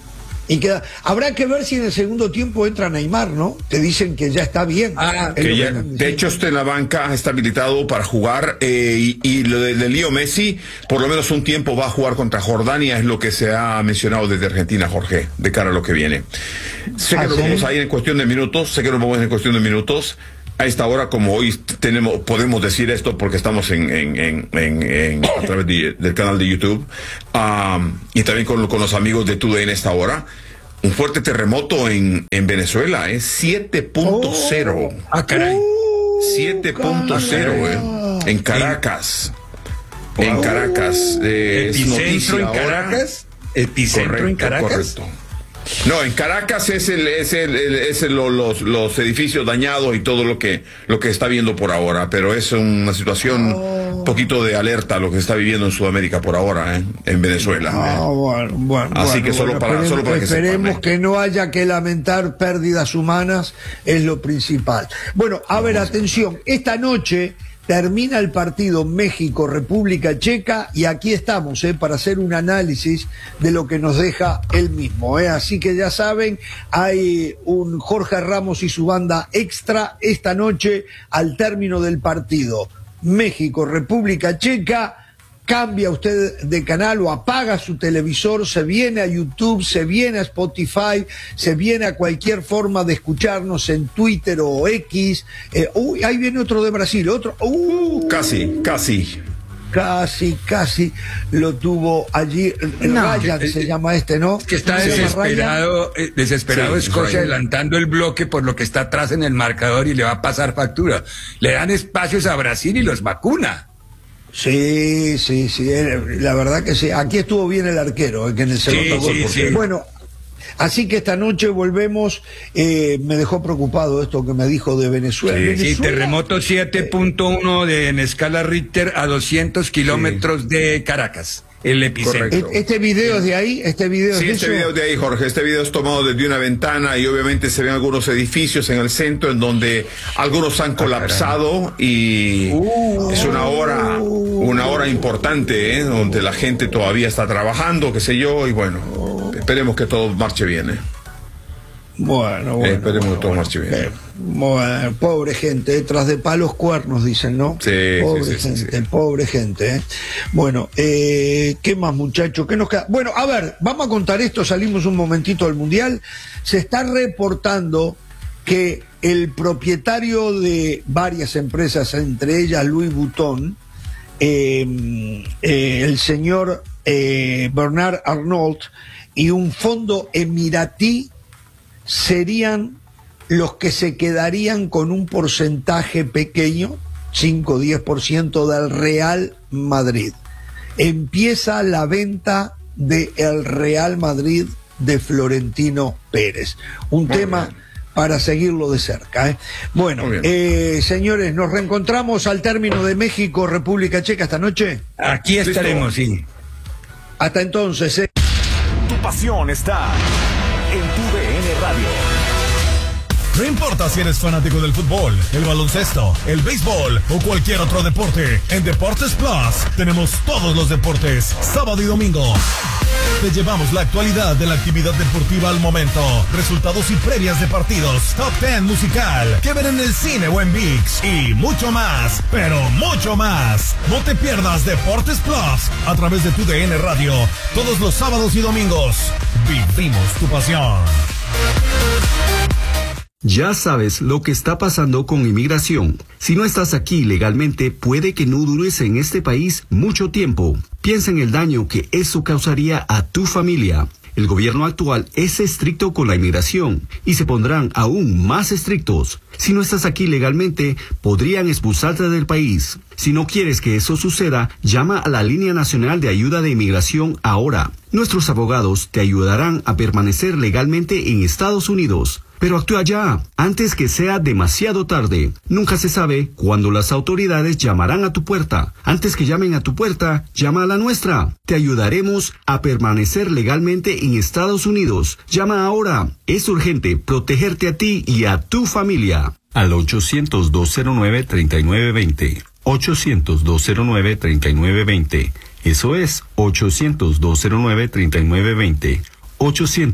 Y queda, habrá que ver si en el segundo tiempo entra Neymar, ¿no? Te dicen que ya está bien. Ah, que ya, de hecho, está en la banca, está habilitado para jugar. Eh, y, y lo de, de Leo Messi, por lo menos un tiempo va a jugar contra Jordania, es lo que se ha mencionado desde Argentina, Jorge, de cara a lo que viene. Sé que ah, nos ¿sí? vamos a ir en cuestión de minutos, sé que nos vamos a ir en cuestión de minutos. A esta hora, como hoy tenemos, podemos decir esto porque estamos en, en, en, en, en a través de, del canal de YouTube, um, y también con, con los amigos de TUDN en esta hora. Un fuerte terremoto en, en Venezuela, es siete punto cero. Oh, ah, caray. siete punto cero, eh, en Caracas. Wow. En Caracas. Eh, ¿Epicentro en Caracas? ¿Epicentro correcto, en Caracas? Correcto. No, en Caracas es el, es el, el es el, los, los edificios dañados y todo lo que, lo que está viendo por ahora, pero es una situación un oh. poquito de alerta lo que se está viviendo en Sudamérica por ahora, ¿eh? En Venezuela. Ah, ¿eh? bueno, bueno, Así bueno, que solo bueno, para, esperemos, solo para que esperemos sepan, ¿eh? que no haya que lamentar pérdidas humanas, es lo principal. Bueno, a ver, atención, esta noche termina el partido México-República Checa y aquí estamos eh, para hacer un análisis de lo que nos deja el mismo. Eh. Así que ya saben, hay un Jorge Ramos y su banda extra esta noche al término del partido México-República Checa. Cambia usted de canal o apaga su televisor, se viene a YouTube, se viene a Spotify, se viene a cualquier forma de escucharnos en Twitter o X. Eh, uy, ahí viene otro de Brasil, otro. Uh, casi, casi. Casi, casi lo tuvo allí. No, Ryan que, se llama este, ¿no? Que está desesperado, eh, desesperado sí, Escocia Ryan. Adelantando el bloque por lo que está atrás en el marcador y le va a pasar factura. Le dan espacios a Brasil y los vacuna. Sí, sí, sí, la verdad que sí. Aquí estuvo bien el arquero, que en el segundo sí, gol. Sí, porque, sí. Bueno, así que esta noche volvemos. Eh, me dejó preocupado esto que me dijo de Venezuela. Sí, Venezuela, sí, terremoto siete punto uno de, en escala Richter a doscientos kilómetros sí. de Caracas. El epicentro. Correcto. Este video es de ahí, este video sí, es de este eso? video es de ahí, Jorge. Este video es tomado desde una ventana y obviamente se ven algunos edificios en el centro en donde algunos han colapsado y uh, es una hora, una hora importante, ¿eh? Donde la gente todavía está trabajando, qué sé yo, y bueno, esperemos que todo marche bien, ¿eh? Bueno, bueno. Eh, esperemos bueno, que todo bueno, marche bien. Eh, bueno, pobre gente, eh, tras de palos cuernos, dicen, ¿no? Sí, pobre sí, sí, gente, sí, sí. pobre gente. Eh. Bueno, eh, ¿qué más, muchachos? ¿Qué nos queda? Bueno, a ver, vamos a contar esto, salimos un momentito del Mundial. Se está reportando que el propietario de varias empresas, entre ellas Louis Vuitton, eh, eh, el señor eh, Bernard Arnault, y un fondo emiratí serían los que se quedarían con un porcentaje pequeño, cinco o diez por ciento del Real Madrid. Empieza la venta del Real Madrid de Florentino Pérez. Un Muy tema bien. Para seguirlo de cerca. ¿eh? Bueno, eh, señores, nos reencontramos al término de México, República Checa esta noche. Aquí estaremos, sí. Hasta entonces. ¿eh? Tu pasión está en tu D N Radio. No importa si eres fanático del fútbol, el baloncesto, el béisbol o cualquier otro deporte, en Deportes Plus tenemos todos los deportes, sábado y domingo. Te llevamos la actualidad de la actividad deportiva al momento, resultados y previas de partidos, top ten musical, que ver en el cine o en ViX y mucho más, pero mucho más. No te pierdas Deportes Plus a través de tu D N Radio, todos los sábados y domingos. Vivimos tu pasión. Ya sabes lo que está pasando con inmigración. Si no estás aquí legalmente, puede que no dures en este país mucho tiempo. Piensa en el daño que eso causaría a tu familia. El gobierno actual es estricto con la inmigración y se pondrán aún más estrictos. Si no estás aquí legalmente, podrían expulsarte del país. Si no quieres que eso suceda, llama a la Línea Nacional de Ayuda de Inmigración ahora. Nuestros abogados te ayudarán a permanecer legalmente en Estados Unidos. Pero actúa ya, antes que sea demasiado tarde. Nunca se sabe cuándo las autoridades llamarán a tu puerta. Antes que llamen a tu puerta, llama a la nuestra. Te ayudaremos a permanecer legalmente en Estados Unidos. Llama ahora. Es urgente protegerte a ti y a tu familia. Al ochocientos, dos cero nueve, treinta y nueve veinte. ochocientos, dos cero nueve, treinta y nueve veinte. Eso es ochocientos, dos cero nueve, treinta y nueve veinte. ochocientos,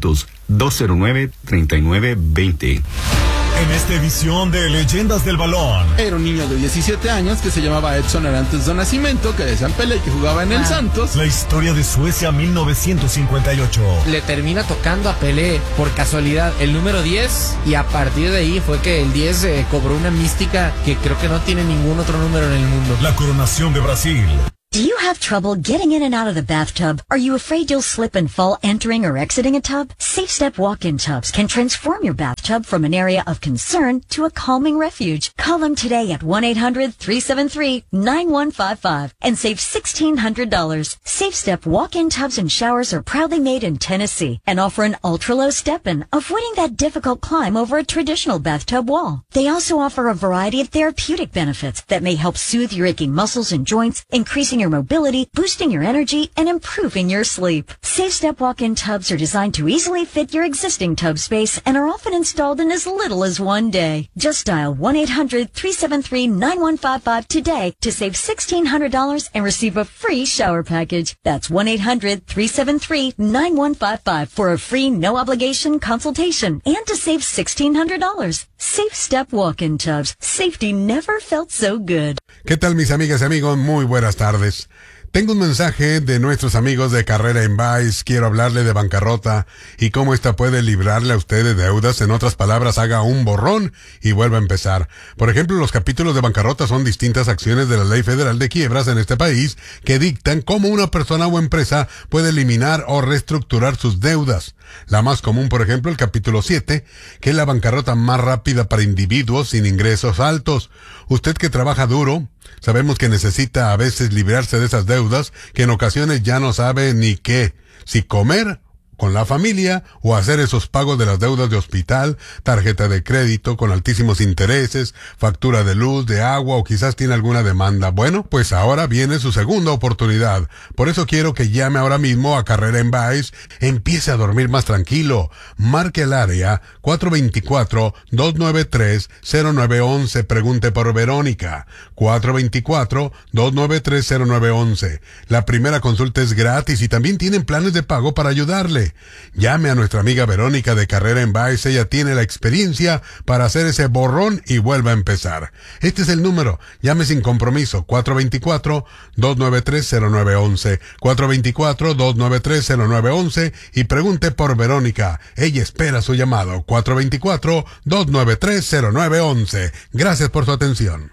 dos cero nueve, tres nueve dos cero. En esta edición de Leyendas del Balón. Era un niño de diecisiete años que se llamaba Edson Arantes do Nascimento, que decían Pelé, que jugaba en el ah. Santos. La historia de Suecia mil novecientos cincuenta y ocho. Le termina tocando a Pelé por casualidad el número diez y a partir de ahí fue que el diez eh, cobró una mística que creo que no tiene ningún otro número en el mundo. La coronación de Brasil. Do you have trouble getting in and out of the bathtub? Are you afraid you'll slip and fall entering or exiting a tub? Safe Step walk-in tubs can transform your bathtub from an area of concern to a calming refuge. Call them today at one eight hundred, three seven three, nine one five five and save sixteen hundred dollars. Safe Step walk-in tubs and showers are proudly made in Tennessee and offer an ultra-low step-in, avoiding that difficult climb over a traditional bathtub wall. They also offer a variety of therapeutic benefits that may help soothe your aching muscles and joints, increasing your mobility, boosting your energy, and improving your sleep. Safe Step walk-in tubs are designed to easily fit your existing tub space and are often installed in as little as one day. Just dial one eight hundred, three seven three, nine one five five today to save sixteen hundred dollars and receive a free shower package. That's one eight hundred, three seven three, nine one five five for a free no-obligation consultation and to save sixteen hundred dollars. Safe Step walk-in tubs. Safety never felt so good. ¿Qué tal, mis amigas y amigos? Muy buenas tardes. Tengo un mensaje de nuestros amigos de Carrera en Vice. Quiero hablarle de bancarrota y cómo esta puede librarle a usted de deudas. En otras palabras, haga un borrón y vuelva a empezar. Por ejemplo, los capítulos de bancarrota son distintas acciones de la Ley Federal de Quiebras en este país que dictan cómo una persona o empresa puede eliminar o reestructurar sus deudas. La más común, por ejemplo, el capítulo siete, que es la bancarrota más rápida para individuos sin ingresos altos. Usted que trabaja duro, sabemos que necesita a veces librarse de esas deudas que en ocasiones ya no sabe ni qué, si comer con la familia o hacer esos pagos de las deudas de hospital, tarjeta de crédito con altísimos intereses, factura de luz, de agua o quizás tiene alguna demanda. Bueno, pues ahora viene su segunda oportunidad. Por eso quiero que llame ahora mismo a Carrera en Vice, empiece a dormir más tranquilo. Marque el área cuatro dos cuatro, dos nueve tres, cero nueve once, pregunte por Verónica. cuatro dos cuatro, dos nueve tres, cero nueve once. La primera consulta es gratis y también tienen planes de pago para ayudarle. Llame a nuestra amiga Verónica de Carrera en Vice. Ella tiene la experiencia para hacer ese borrón y vuelva a empezar. Este es el número. Llame sin compromiso. cuatro dos cuatro, dos nueve tres, cero nueve once. cuatro dos cuatro, dos nueve tres, cero nueve once y pregunte por Verónica. Ella espera su llamado. cuatro dos cuatro, dos nueve tres, cero nueve once. Gracias por su atención.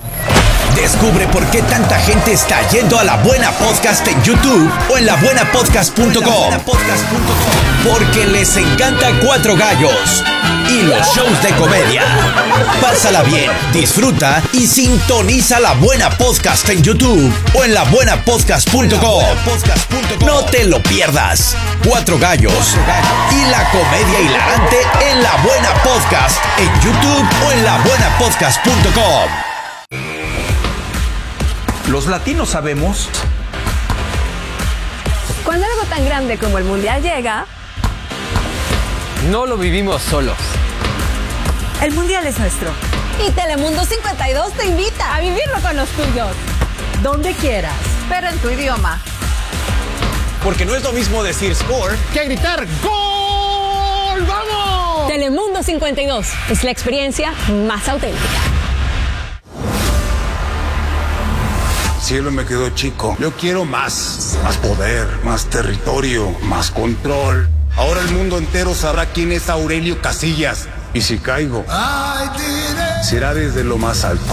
Descubre por qué tanta gente está yendo a La Buena Podcast en YouTube o en la buena podcast punto com. Porque les encanta Cuatro Gallos y los shows de comedia. Pásala bien, disfruta y sintoniza La Buena Podcast en YouTube o en la buena podcast punto com. No te lo pierdas. Cuatro Gallos y la comedia hilarante en La Buena Podcast en YouTube o en la buena podcast punto com. Los latinos sabemos. Cuando algo tan grande como el Mundial llega, no lo vivimos solos. El Mundial es nuestro. Y Telemundo cincuenta y dos te invita a vivirlo con los tuyos. Donde quieras, pero en tu idioma. Porque no es lo mismo decir score que gritar ¡Gol! ¡Vamos! Telemundo cincuenta y dos es la experiencia más auténtica. Cielo me quedó chico. Yo quiero más, más poder, más territorio, más control. Ahora el mundo entero sabrá quién es Aurelio Casillas. Y si caigo, será desde lo más alto.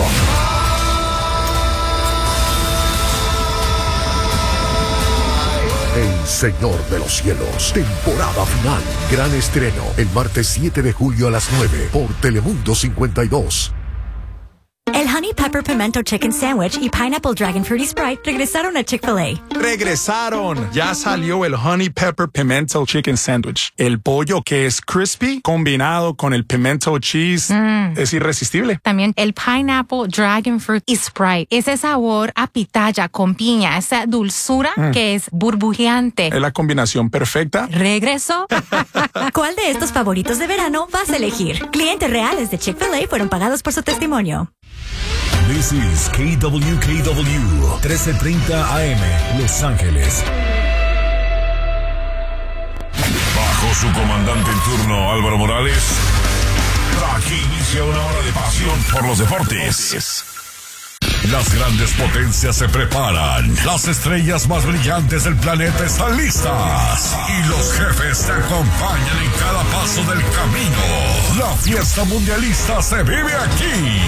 El Señor de los Cielos, temporada final, gran estreno, el martes siete de julio a las nueve por Telemundo cincuenta y dos. El Honey Pepper Pimento Chicken Sandwich y Pineapple Dragon Fruity Sprite regresaron a Chick-fil-A. ¡Regresaron! Ya salió el Honey Pepper Pimento Chicken Sandwich. El pollo que es crispy combinado con el pimento cheese mm. es irresistible. También el Pineapple Dragon Fruit y Sprite. Ese sabor a pitaya con piña, esa dulzura mm. que es burbujeante. Es la combinación perfecta. ¿Regresó? ¿Cuál de estos favoritos de verano vas a elegir? Clientes reales de Chick-fil-A fueron pagados por su testimonio. This is K W K W, trece treinta A M, Los Ángeles. Bajo su comandante en turno, Álvaro Morales. Aquí inicia una hora de pasión por los deportes. Las grandes potencias se preparan. Las estrellas más brillantes del planeta están listas. Y los jefes te acompañan en cada paso del camino. La fiesta mundialista se vive aquí.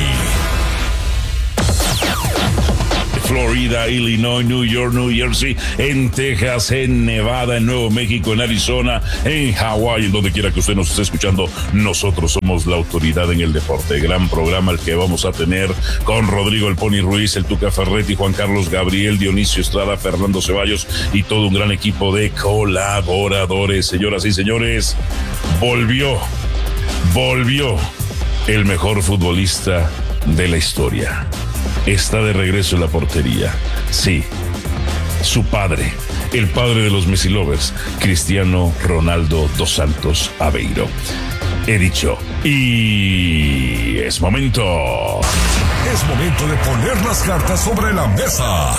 Florida, Illinois, New York, New Jersey, en Texas, en Nevada, en Nuevo México, en Arizona, en Hawái, en donde quiera que usted nos esté escuchando, nosotros somos la autoridad en el deporte. Gran programa el que vamos a tener con Rodrigo El Pony Ruiz, el Tuca Ferretti, Juan Carlos Gabriel, Dionisio Estrada, Fernando Ceballos y todo un gran equipo de colaboradores. Señoras y señores, volvió, volvió el mejor futbolista de la historia. Está de regreso en la portería. Sí, su padre, el padre de los Messi Lovers, Cristiano Ronaldo dos Santos Aveiro. He dicho, y es momento. Es momento de poner las cartas sobre la mesa.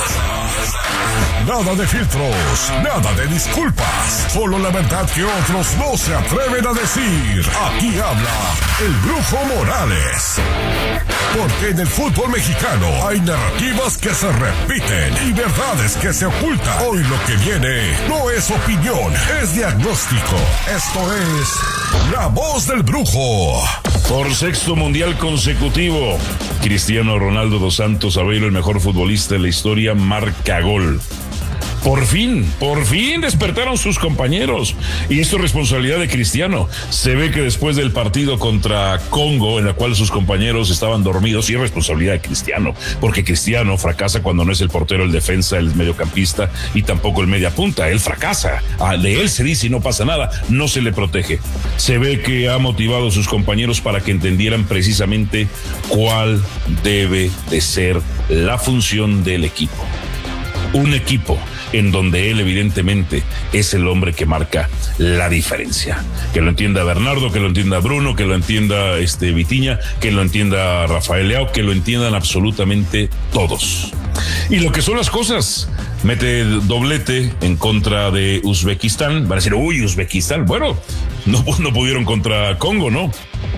Nada de filtros, nada de disculpas, solo la verdad que otros no se atreven a decir. Aquí habla el Brujo Morales. Porque en el fútbol mexicano hay narrativas que se repiten y verdades que se ocultan. Hoy lo que viene no es opinión, es diagnóstico. Esto es La Voz del Brujo. Por sexto mundial consecutivo, Cristiano Ronaldo dos Santos Aveiro, el mejor futbolista de la historia, marca gol. Por fin, por fin despertaron sus compañeros. Y esto es responsabilidad de Cristiano. Se ve que después del partido contra Congo, en la cual sus compañeros estaban dormidos, y es responsabilidad de Cristiano, porque Cristiano fracasa cuando no es el portero, el defensa, el mediocampista y tampoco el mediapunta. Él fracasa. De él se dice y no pasa nada. No se le protege. Se ve que ha motivado a sus compañeros para que entendieran precisamente cuál debe de ser la función del equipo. Un equipo en donde él evidentemente es el hombre que marca la diferencia. Que lo entienda Bernardo, que lo entienda Bruno, que lo entienda este Vitiña, que lo entienda Rafael Leao, que lo entiendan absolutamente todos. Y lo que son las cosas, mete doblete en contra de Uzbekistán. Van a decir, uy, Uzbekistán, bueno, no, no pudieron contra Congo, ¿no?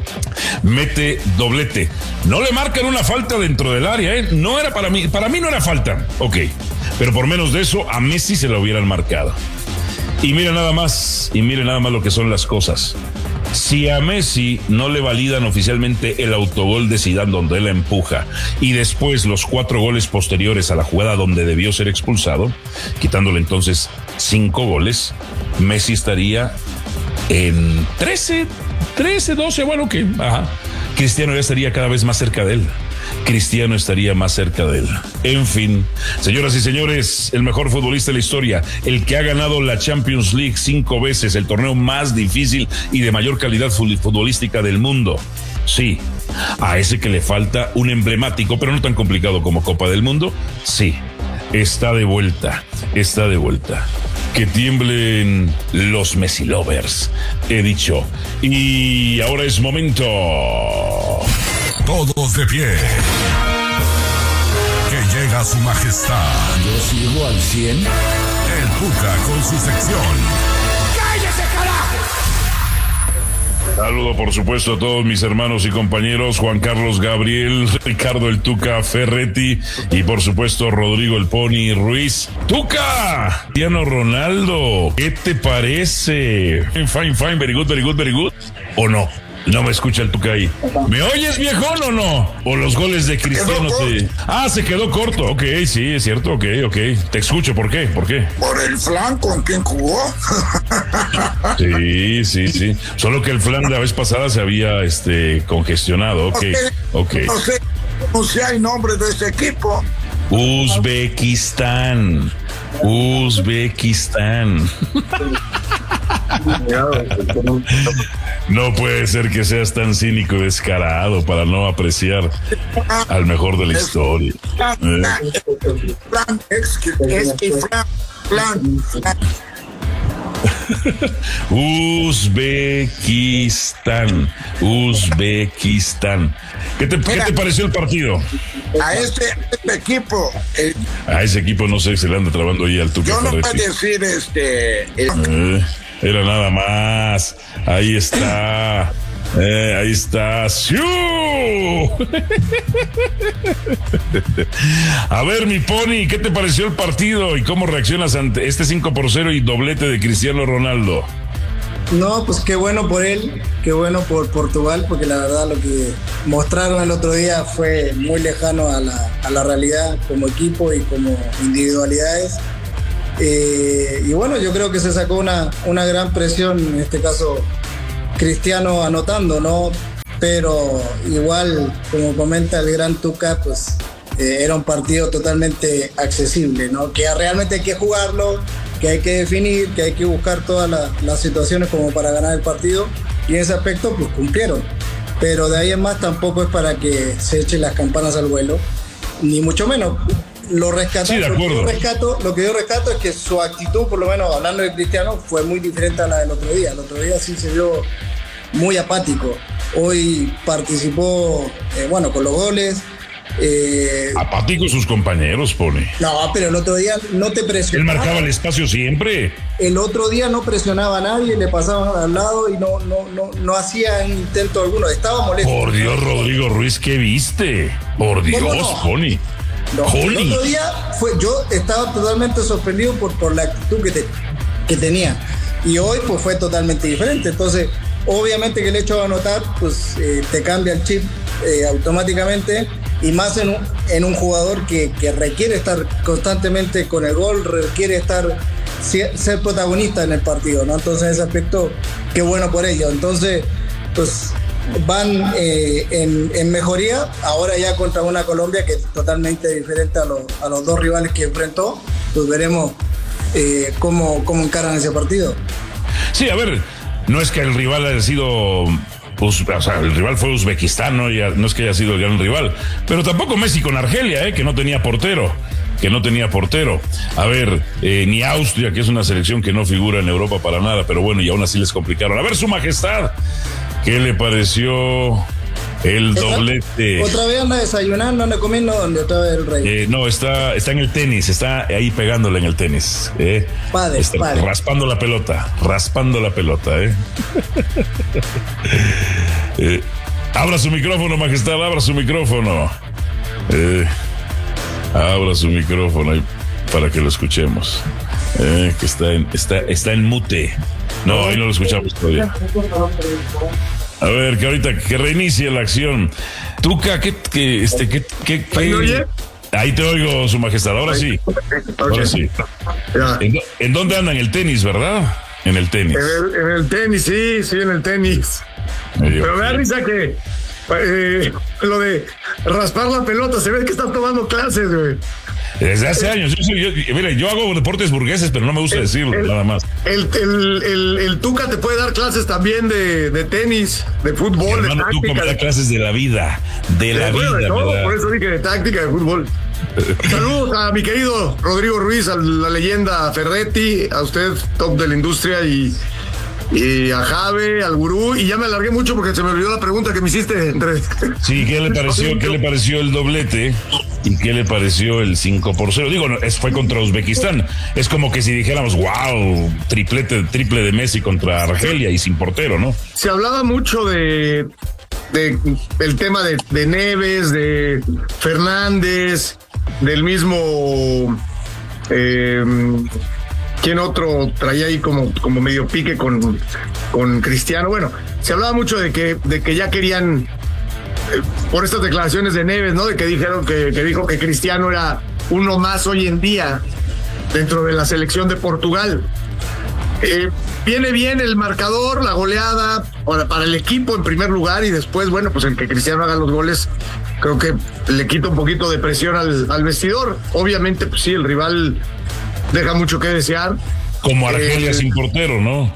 Mete doblete. No le marcan una falta dentro del área, ¿eh? No era para mí, para mí no era falta. Ok, pero por menos de eso a Messi se lo hubieran marcado. Y mira nada más, y mire nada más lo que son las cosas. Si a Messi no le validan oficialmente el autogol de Zidane donde él la empuja y después los cuatro goles posteriores a la jugada donde debió ser expulsado, quitándole entonces cinco goles, Messi estaría en trece, trece, doce, bueno, que ajá. Cristiano ya estaría cada vez más cerca de él. Cristiano estaría más cerca de él. En fin, señoras y señores, el mejor futbolista de la historia, el que ha ganado la Champions League cinco veces, el torneo más difícil y de mayor calidad futbolística del mundo. Sí, a ese que le falta un emblemático, pero no tan complicado como Copa del Mundo, sí, está de vuelta, está de vuelta. Que tiemblen los Messi Lovers, he dicho. Y ahora es momento. Todos de pie. Que llega su majestad. Yo sigo al cien. El Tuca con su sección. ¡Cállese, carajo! Saludo por supuesto a todos mis hermanos y compañeros, Juan Carlos Gabriel, Ricardo el Tuca Ferretti y por supuesto Rodrigo el Pony Ruiz. ¡Tuca! Cristiano Ronaldo, ¿qué te parece? Fine, fine, very good, very good, very good. ¿O no? No me escucha el Tuca ahí. ¿Me oyes, viejón, o no? ¿O los goles de Cristiano te... Ah, se quedó corto. Ok, sí, es cierto, ok, ok. Te escucho, ¿por qué? ¿Por qué? Por el flan con quien jugó. Sí, sí, sí. Solo que el flan de la vez pasada se había este congestionado. Ok, ok. No sé, no sé el nombre de ese equipo. Uzbekistán. Uzbekistán. No puede ser que seas tan cínico y descarado para no apreciar al mejor de la historia. ¿Eh? Uzbekistán. Uzbekistán. ¿Qué te, ¿Qué te pareció el partido? A este, este equipo. El, a ese equipo no sé, se le anda trabando ahí al Tuca. Yo no voy a decir este. El, eh. Era nada más. Ahí está. Eh, ahí está. ¡Siu! A ver, mi Pony, ¿qué te pareció el partido y cómo reaccionas ante este cinco por cero y doblete de Cristiano Ronaldo? No, pues qué bueno por él, qué bueno por Portugal, porque la verdad lo que mostraron el otro día fue muy lejano a la, a la realidad como equipo y como individualidades. Eh, y bueno, yo creo que se sacó una, una gran presión, en este caso Cristiano anotando, ¿no? Pero igual, como comenta el gran Tuca, pues eh, era un partido totalmente accesible, ¿no? Que realmente hay que jugarlo, que hay que definir, que hay que buscar todas la, las situaciones como para ganar el partido, y en ese aspecto pues cumplieron. Pero de ahí en más tampoco es para que se echen las campanas al vuelo, ni mucho menos. Lo rescato, sí, de acuerdo. Lo, que yo rescato, lo que yo rescato es que su actitud, por lo menos hablando de Cristiano, fue muy diferente a la del otro día. El otro día sí se vio muy apático. Hoy participó, eh, bueno, con los goles. Eh, apático sus compañeros, Pone. No, pero el otro día no te presionaba. Él marcaba el espacio siempre. El otro día no presionaba a nadie, le pasaban al lado y no, no, no, no hacía intento alguno. Estaba molesto. Por Dios, Rodrigo Ruiz, ¿qué viste? Por Dios, no? Pony. No, el otro día fue, yo estaba totalmente sorprendido por, por la actitud que, te, que tenía. Y hoy pues fue totalmente diferente. Entonces, obviamente que el hecho de anotar, pues eh, te cambia el chip eh, automáticamente. Y más en un, en un jugador que, que requiere estar constantemente con el gol, requiere estar ser protagonista en el partido, ¿no? Entonces, en ese aspecto, qué bueno por ello. Entonces, pues van eh, en, en mejoría, ahora ya contra una Colombia que es totalmente diferente a, lo, a los dos rivales que enfrentó. Pues veremos eh, cómo, cómo encaran ese partido. Sí, a ver, no es que el rival haya sido... Pues, o sea, el rival fue Uzbekistán, ¿no? Ya, no es que haya sido el gran rival, pero tampoco Messi con Argelia, ¿eh? Que no tenía portero, que no tenía portero. A ver, eh, ni Austria, que es una selección que no figura en Europa para nada, pero bueno, y aún así les complicaron. A ver, Su Majestad, ¿qué le pareció el doblete? ¿Otra vez anda desayunando, anda comiendo donde otra vez el rey? Eh, no, está, está en el tenis, está ahí pegándole en el tenis. Eh. Padre, está padre. Raspando la pelota, raspando la pelota, ¿eh? eh abra su micrófono, Majestad, abra su micrófono. Eh, abra su micrófono ahí para que lo escuchemos. Eh, que está en, está, está en mute. No, ahí no lo escuchamos todavía. A ver, que ahorita que reinicie la acción. Tuca, ¿qué, qué, este, qué, qué, qué? ¿Ahí oye? Ahí te oigo, Su Majestad, ahora sí. Ahora sí. ¿En, ¿En dónde anda? En el tenis, ¿verdad? En el tenis. En el, en el tenis, sí, sí, en el tenis. Medio Pero me da risa que eh, lo de raspar la pelota, se ve que están tomando clases, güey. Desde hace años. Yo, yo, yo, mire, yo hago deportes burgueses, pero no me gusta el, decirlo, el, nada más. El, el, el, el Tuca te puede dar clases también de, de tenis, de fútbol, hermano, de táctica. Tuca me da clases de la vida, de la de, vida. De todo, ¿verdad? por eso dije de táctica, de fútbol. Saludos a mi querido Rodrigo Ruiz, a la leyenda Ferretti, a usted, top de la industria, y... y a Jave, al gurú, y ya me alargué mucho porque se me olvidó la pregunta que me hiciste entre... Sí, ¿qué le pareció, qué le pareció el doblete? ¿Y qué le pareció el cinco por cero? Digo, no, es, fue contra Uzbekistán. Es como que si dijéramos, wow, triplete, triple de Messi contra Argelia y sin portero, ¿no? Se hablaba mucho de, de el tema de, de Neves, de Fernández, del mismo... Eh, ¿Quién otro traía ahí como, como medio pique con, con Cristiano? Bueno, se hablaba mucho de que, de que ya querían, eh, por estas declaraciones de Neves, ¿no? De que dijeron que, que dijo que Cristiano era uno más hoy en día dentro de la selección de Portugal. Eh, viene bien el marcador, la goleada para, para el equipo en primer lugar, y después, bueno, pues el que Cristiano haga los goles, creo que le quita un poquito de presión al, al vestidor. Obviamente, pues sí, el rival deja mucho que desear. Como Argelia eh, sin portero, ¿no?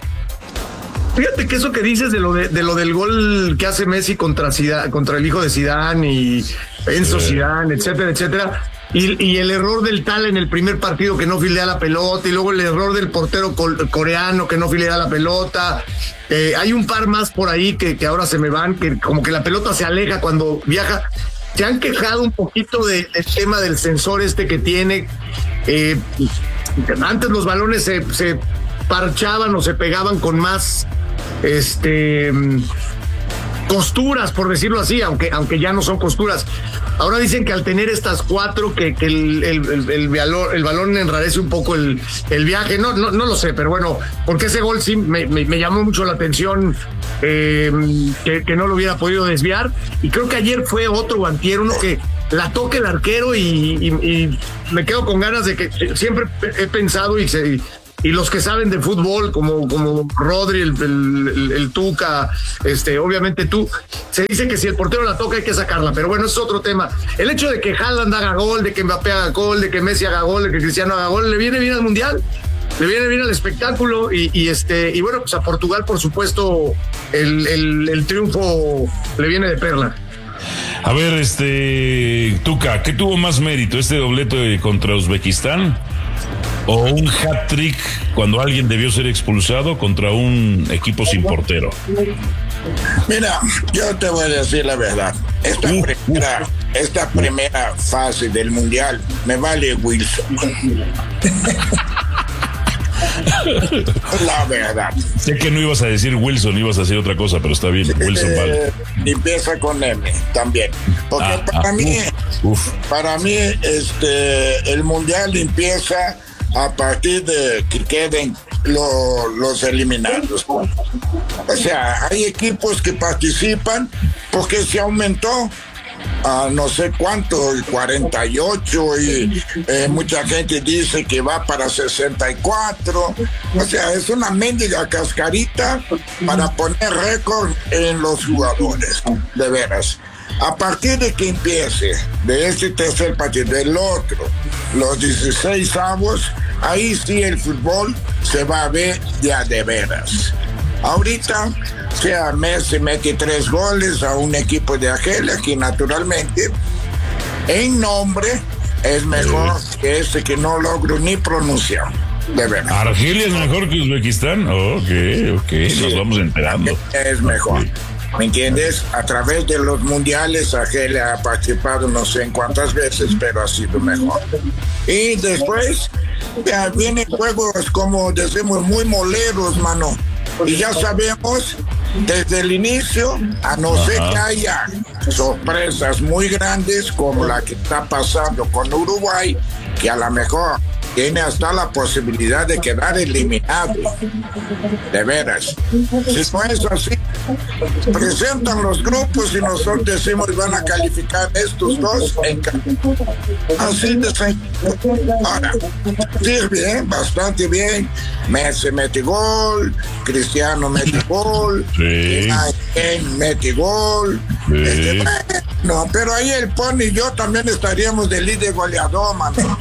Fíjate que eso que dices de lo de, de lo del gol que hace Messi contra Zidane, contra el hijo de Zidane y Enzo sí. Zidane, etcétera, etcétera. Y, y el error del tal en el primer partido que no filea la pelota, y luego el error del portero coreano que no filea la pelota. Eh, hay un par más por ahí que, que ahora se me van, que como que la pelota se aleja cuando viaja. Se han quejado un poquito de, del tema del sensor este que tiene. Eh, antes los balones se, se parchaban o se pegaban con más este costuras, por decirlo así, aunque, aunque ya no son costuras. Ahora dicen que al tener estas cuatro, que, que el, el, el, el, balón, el balón enrarece un poco el, el viaje. No, no, no lo sé, pero bueno, porque ese gol sí me, me, me llamó mucho la atención, eh, que, que no lo hubiera podido desviar. Y creo que ayer fue otro o antier, uno que la toca el arquero y, y, y me quedo con ganas de que siempre he pensado y se... Y los que saben de fútbol, como, como Rodri, el, el, el, el Tuca, este, obviamente tú, se dice que si el portero la toca hay que sacarla, pero bueno, es otro tema. El hecho de que Haaland haga gol, de que Mbappé haga gol, de que Messi haga gol, de que Cristiano haga gol, le viene bien al Mundial, le viene bien al espectáculo y, y este y bueno, pues a Portugal, por supuesto, el, el, el triunfo le viene de perla. A ver, este, Tuca, ¿qué tuvo más mérito, este doblete contra Uzbekistán o un hat-trick cuando alguien debió ser expulsado contra un equipo sin portero? Mira, yo te voy a decir la verdad. Esta, uh, primera, uh. esta primera fase del Mundial me vale Wilson. La verdad. Sé que no ibas a decir Wilson, ibas a decir otra cosa, pero está bien. Wilson eh, vale. Empieza con M también. Porque ah, para ah, mí, uf, uf. para mí, este, el Mundial empieza a partir de que queden lo, los eliminados. O sea, hay equipos que participan porque se aumentó a no sé cuánto, cuarenta y ocho, y eh, mucha gente dice que va para sesenta y cuatro. O sea, es una mendiga cascarita para poner récord en los jugadores, de veras. A partir de que empiece de este tercer partido, del otro, los dieciséis avos, ahí sí el fútbol se va a ver ya de veras. Ahorita, o sea, Messi mete tres goles a un equipo de Argelia que naturalmente, en nombre, es mejor que ese que no logro ni pronunciar. De verdad. ¿Argelia es mejor que Uzbekistán? Oh, ok, ok, sí, nos vamos enterando. Es mejor. ¿Me entiendes? A través de los mundiales, Argelia ha participado no sé en cuántas veces, pero ha sido mejor. Y después, ya vienen juegos, como decimos, muy moleros, mano. Y ya sabemos desde el inicio, a no ser que haya sorpresas muy grandes como la que está pasando con Uruguay, que a lo mejor tiene hasta la posibilidad de quedar eliminado. De veras. Si no es así, presentan los grupos y nosotros decimos van a calificar estos dos en así de sencillo. Ahora, sirve, ¿eh? Bastante bien. Messi mete gol, Cristiano mete gol, sí. mete gol. Sí. Este, no, pero ahí el Pony y yo también estaríamos de líder goleador, mano.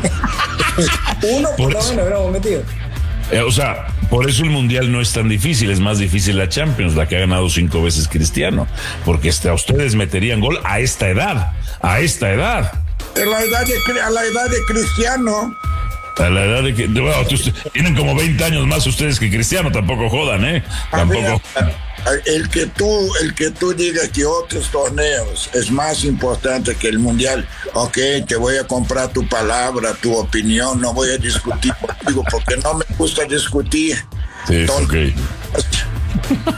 Uno por lo menos hubiéramos metido. Eh, o sea, por eso el Mundial no es tan difícil, es más difícil la Champions, la que ha ganado cinco veces Cristiano, porque este, a ustedes meterían gol a esta edad, a esta edad. A la edad de, a la edad de Cristiano. A la edad de que, bueno, tienen como veinte años más ustedes que Cristiano, tampoco jodan, ¿eh? Tampoco. El que tú, el que tú digas que otros torneos es más importante que el Mundial, ok, te voy a comprar tu palabra, tu opinión, no voy a discutir contigo porque no me gusta discutir. Sí, Entonces, ok.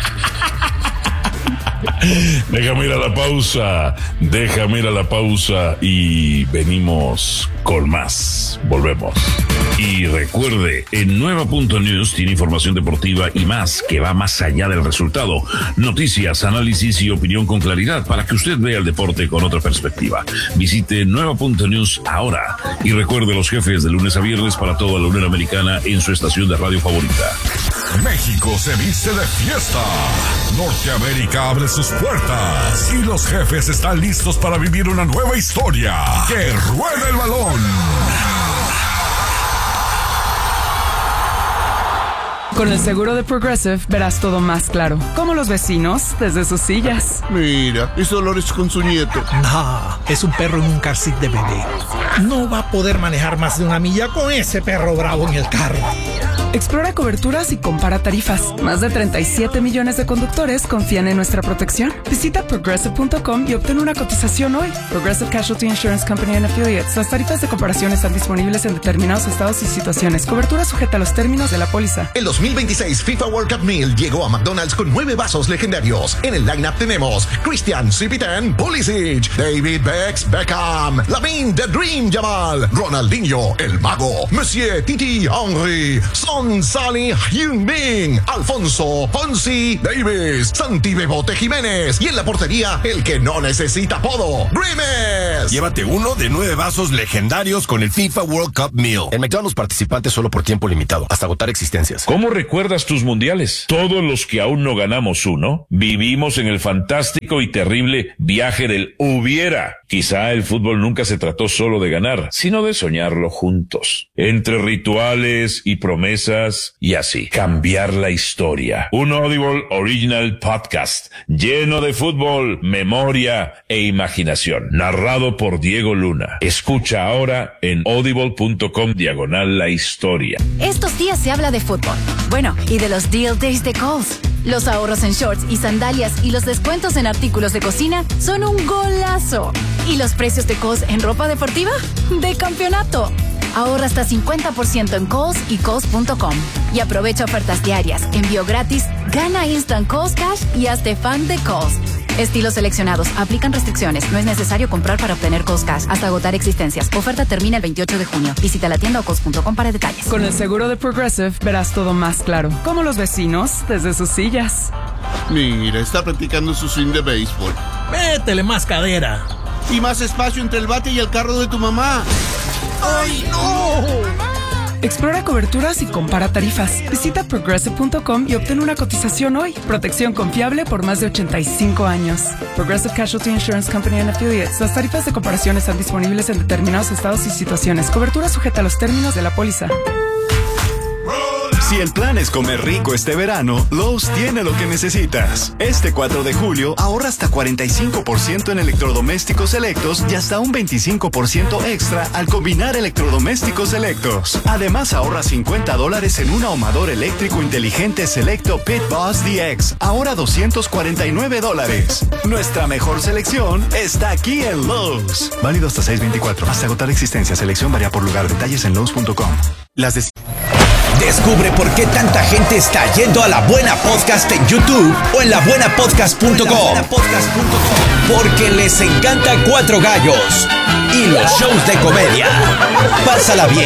Déjame ir a la pausa, déjame ir a la pausa y venimos con más. Volvemos. Y recuerde, en Nueva punto news tiene información deportiva y más que va más allá del resultado. Noticias, análisis y opinión con claridad para que usted vea el deporte con otra perspectiva. Visite Nueva punto news ahora y recuerde los jefes de lunes a viernes para toda la Unión Americana en su estación de radio favorita. México se viste de fiesta. Norteamérica abre sus puertas y los jefes están listos para vivir una nueva historia. ¡Que ruede el balón! Con el seguro de Progressive verás todo más claro, como los vecinos desde sus sillas. Mira, ese Dolores con su nieto. No, es un perro en un car seat de bebé. No va a poder manejar más de una milla con ese perro bravo en el carro. Explora coberturas y compara tarifas. Más de treinta y siete millones de conductores confían en nuestra protección. Visita progressive punto com y obtén una cotización hoy. Progressive Casualty Insurance Company and Affiliates. Las tarifas de comparación están disponibles en determinados estados y situaciones. Cobertura sujeta a los términos de la póliza. El dos mil veintiséis FIFA World Cup Meal llegó a McDonald's con nueve vasos legendarios. En el lineup tenemos Christian Cipitán Pulisic, David Bex Beckham, Lamine The Dream Jamal, Ronaldinho El Mago, Monsieur Titi Henry, Son Sally Heung-min, Alfonso Ponzi Davis, Santi Bebote Jiménez y en la portería el que no necesita apodo, Grimes. Llévate uno de nueve vasos legendarios con el FIFA World Cup Meal. En McDonald's participantes solo por tiempo limitado, hasta agotar existencias. ¿Cómo recuerdas tus mundiales? Todos los que aún no ganamos uno, vivimos en el fantástico y terrible viaje del hubiera. Quizá el fútbol nunca se trató solo de ganar, sino de soñarlo juntos. Entre rituales y promesas y así, cambiar la historia. Un Audible Original Podcast lleno de fútbol, memoria e imaginación. Narrado por Diego Luna. Escucha ahora en audible punto com diagonal la historia. Estos días se habla de fútbol. Bueno, y de los Deal Days de Kohl's. Los ahorros en shorts y sandalias y los descuentos en artículos de cocina son un golazo. ¿Y los precios de Kohl's en ropa deportiva? ¡De campeonato! Ahorra hasta cincuenta por ciento en Kohl's y Kohl's punto com. Y aprovecha ofertas diarias, envío gratis, gana Instant Kohl's Cash y hazte fan de Kohl's. Estilos seleccionados. Aplican restricciones. No es necesario comprar para obtener Kohl's Cash hasta agotar existencias. Oferta termina el veintiocho de junio. Visita la tienda o Kohl's punto com para detalles. Con el seguro de Progressive verás todo más claro. Como los vecinos desde sus sillas. Mira, está practicando su swing de béisbol. Métele más cadera. Y más espacio entre el bate y el carro de tu mamá. ¡Ay, no! Explora coberturas y compara tarifas. Visita progressive punto com y obtén una cotización hoy. Protección confiable por más de ochenta y cinco años. Progressive Casualty Insurance Company and Affiliates. Las tarifas de comparación están disponibles en determinados estados y situaciones. Cobertura sujeta a los términos de la póliza. Si el plan es comer rico este verano, Lowe's tiene lo que necesitas. Este cuatro de julio ahorra hasta cuarenta y cinco por ciento en electrodomésticos selectos y hasta un veinticinco por ciento extra al combinar electrodomésticos selectos. Además ahorra cincuenta dólares en un ahumador eléctrico inteligente selecto Pit Boss D X, ahora doscientos cuarenta y nueve dólares. Nuestra mejor selección está aquí en Lowe's. Válido hasta seis veinticuatro. Hasta agotar existencia. Selección varía por lugar. Detalles en Lowe's punto com. Las de... Descubre por qué tanta gente está yendo a La Buena Podcast en YouTube o en la buena podcast punto com. Porque les encanta Cuatro Gallos y los shows de comedia. Pásala bien,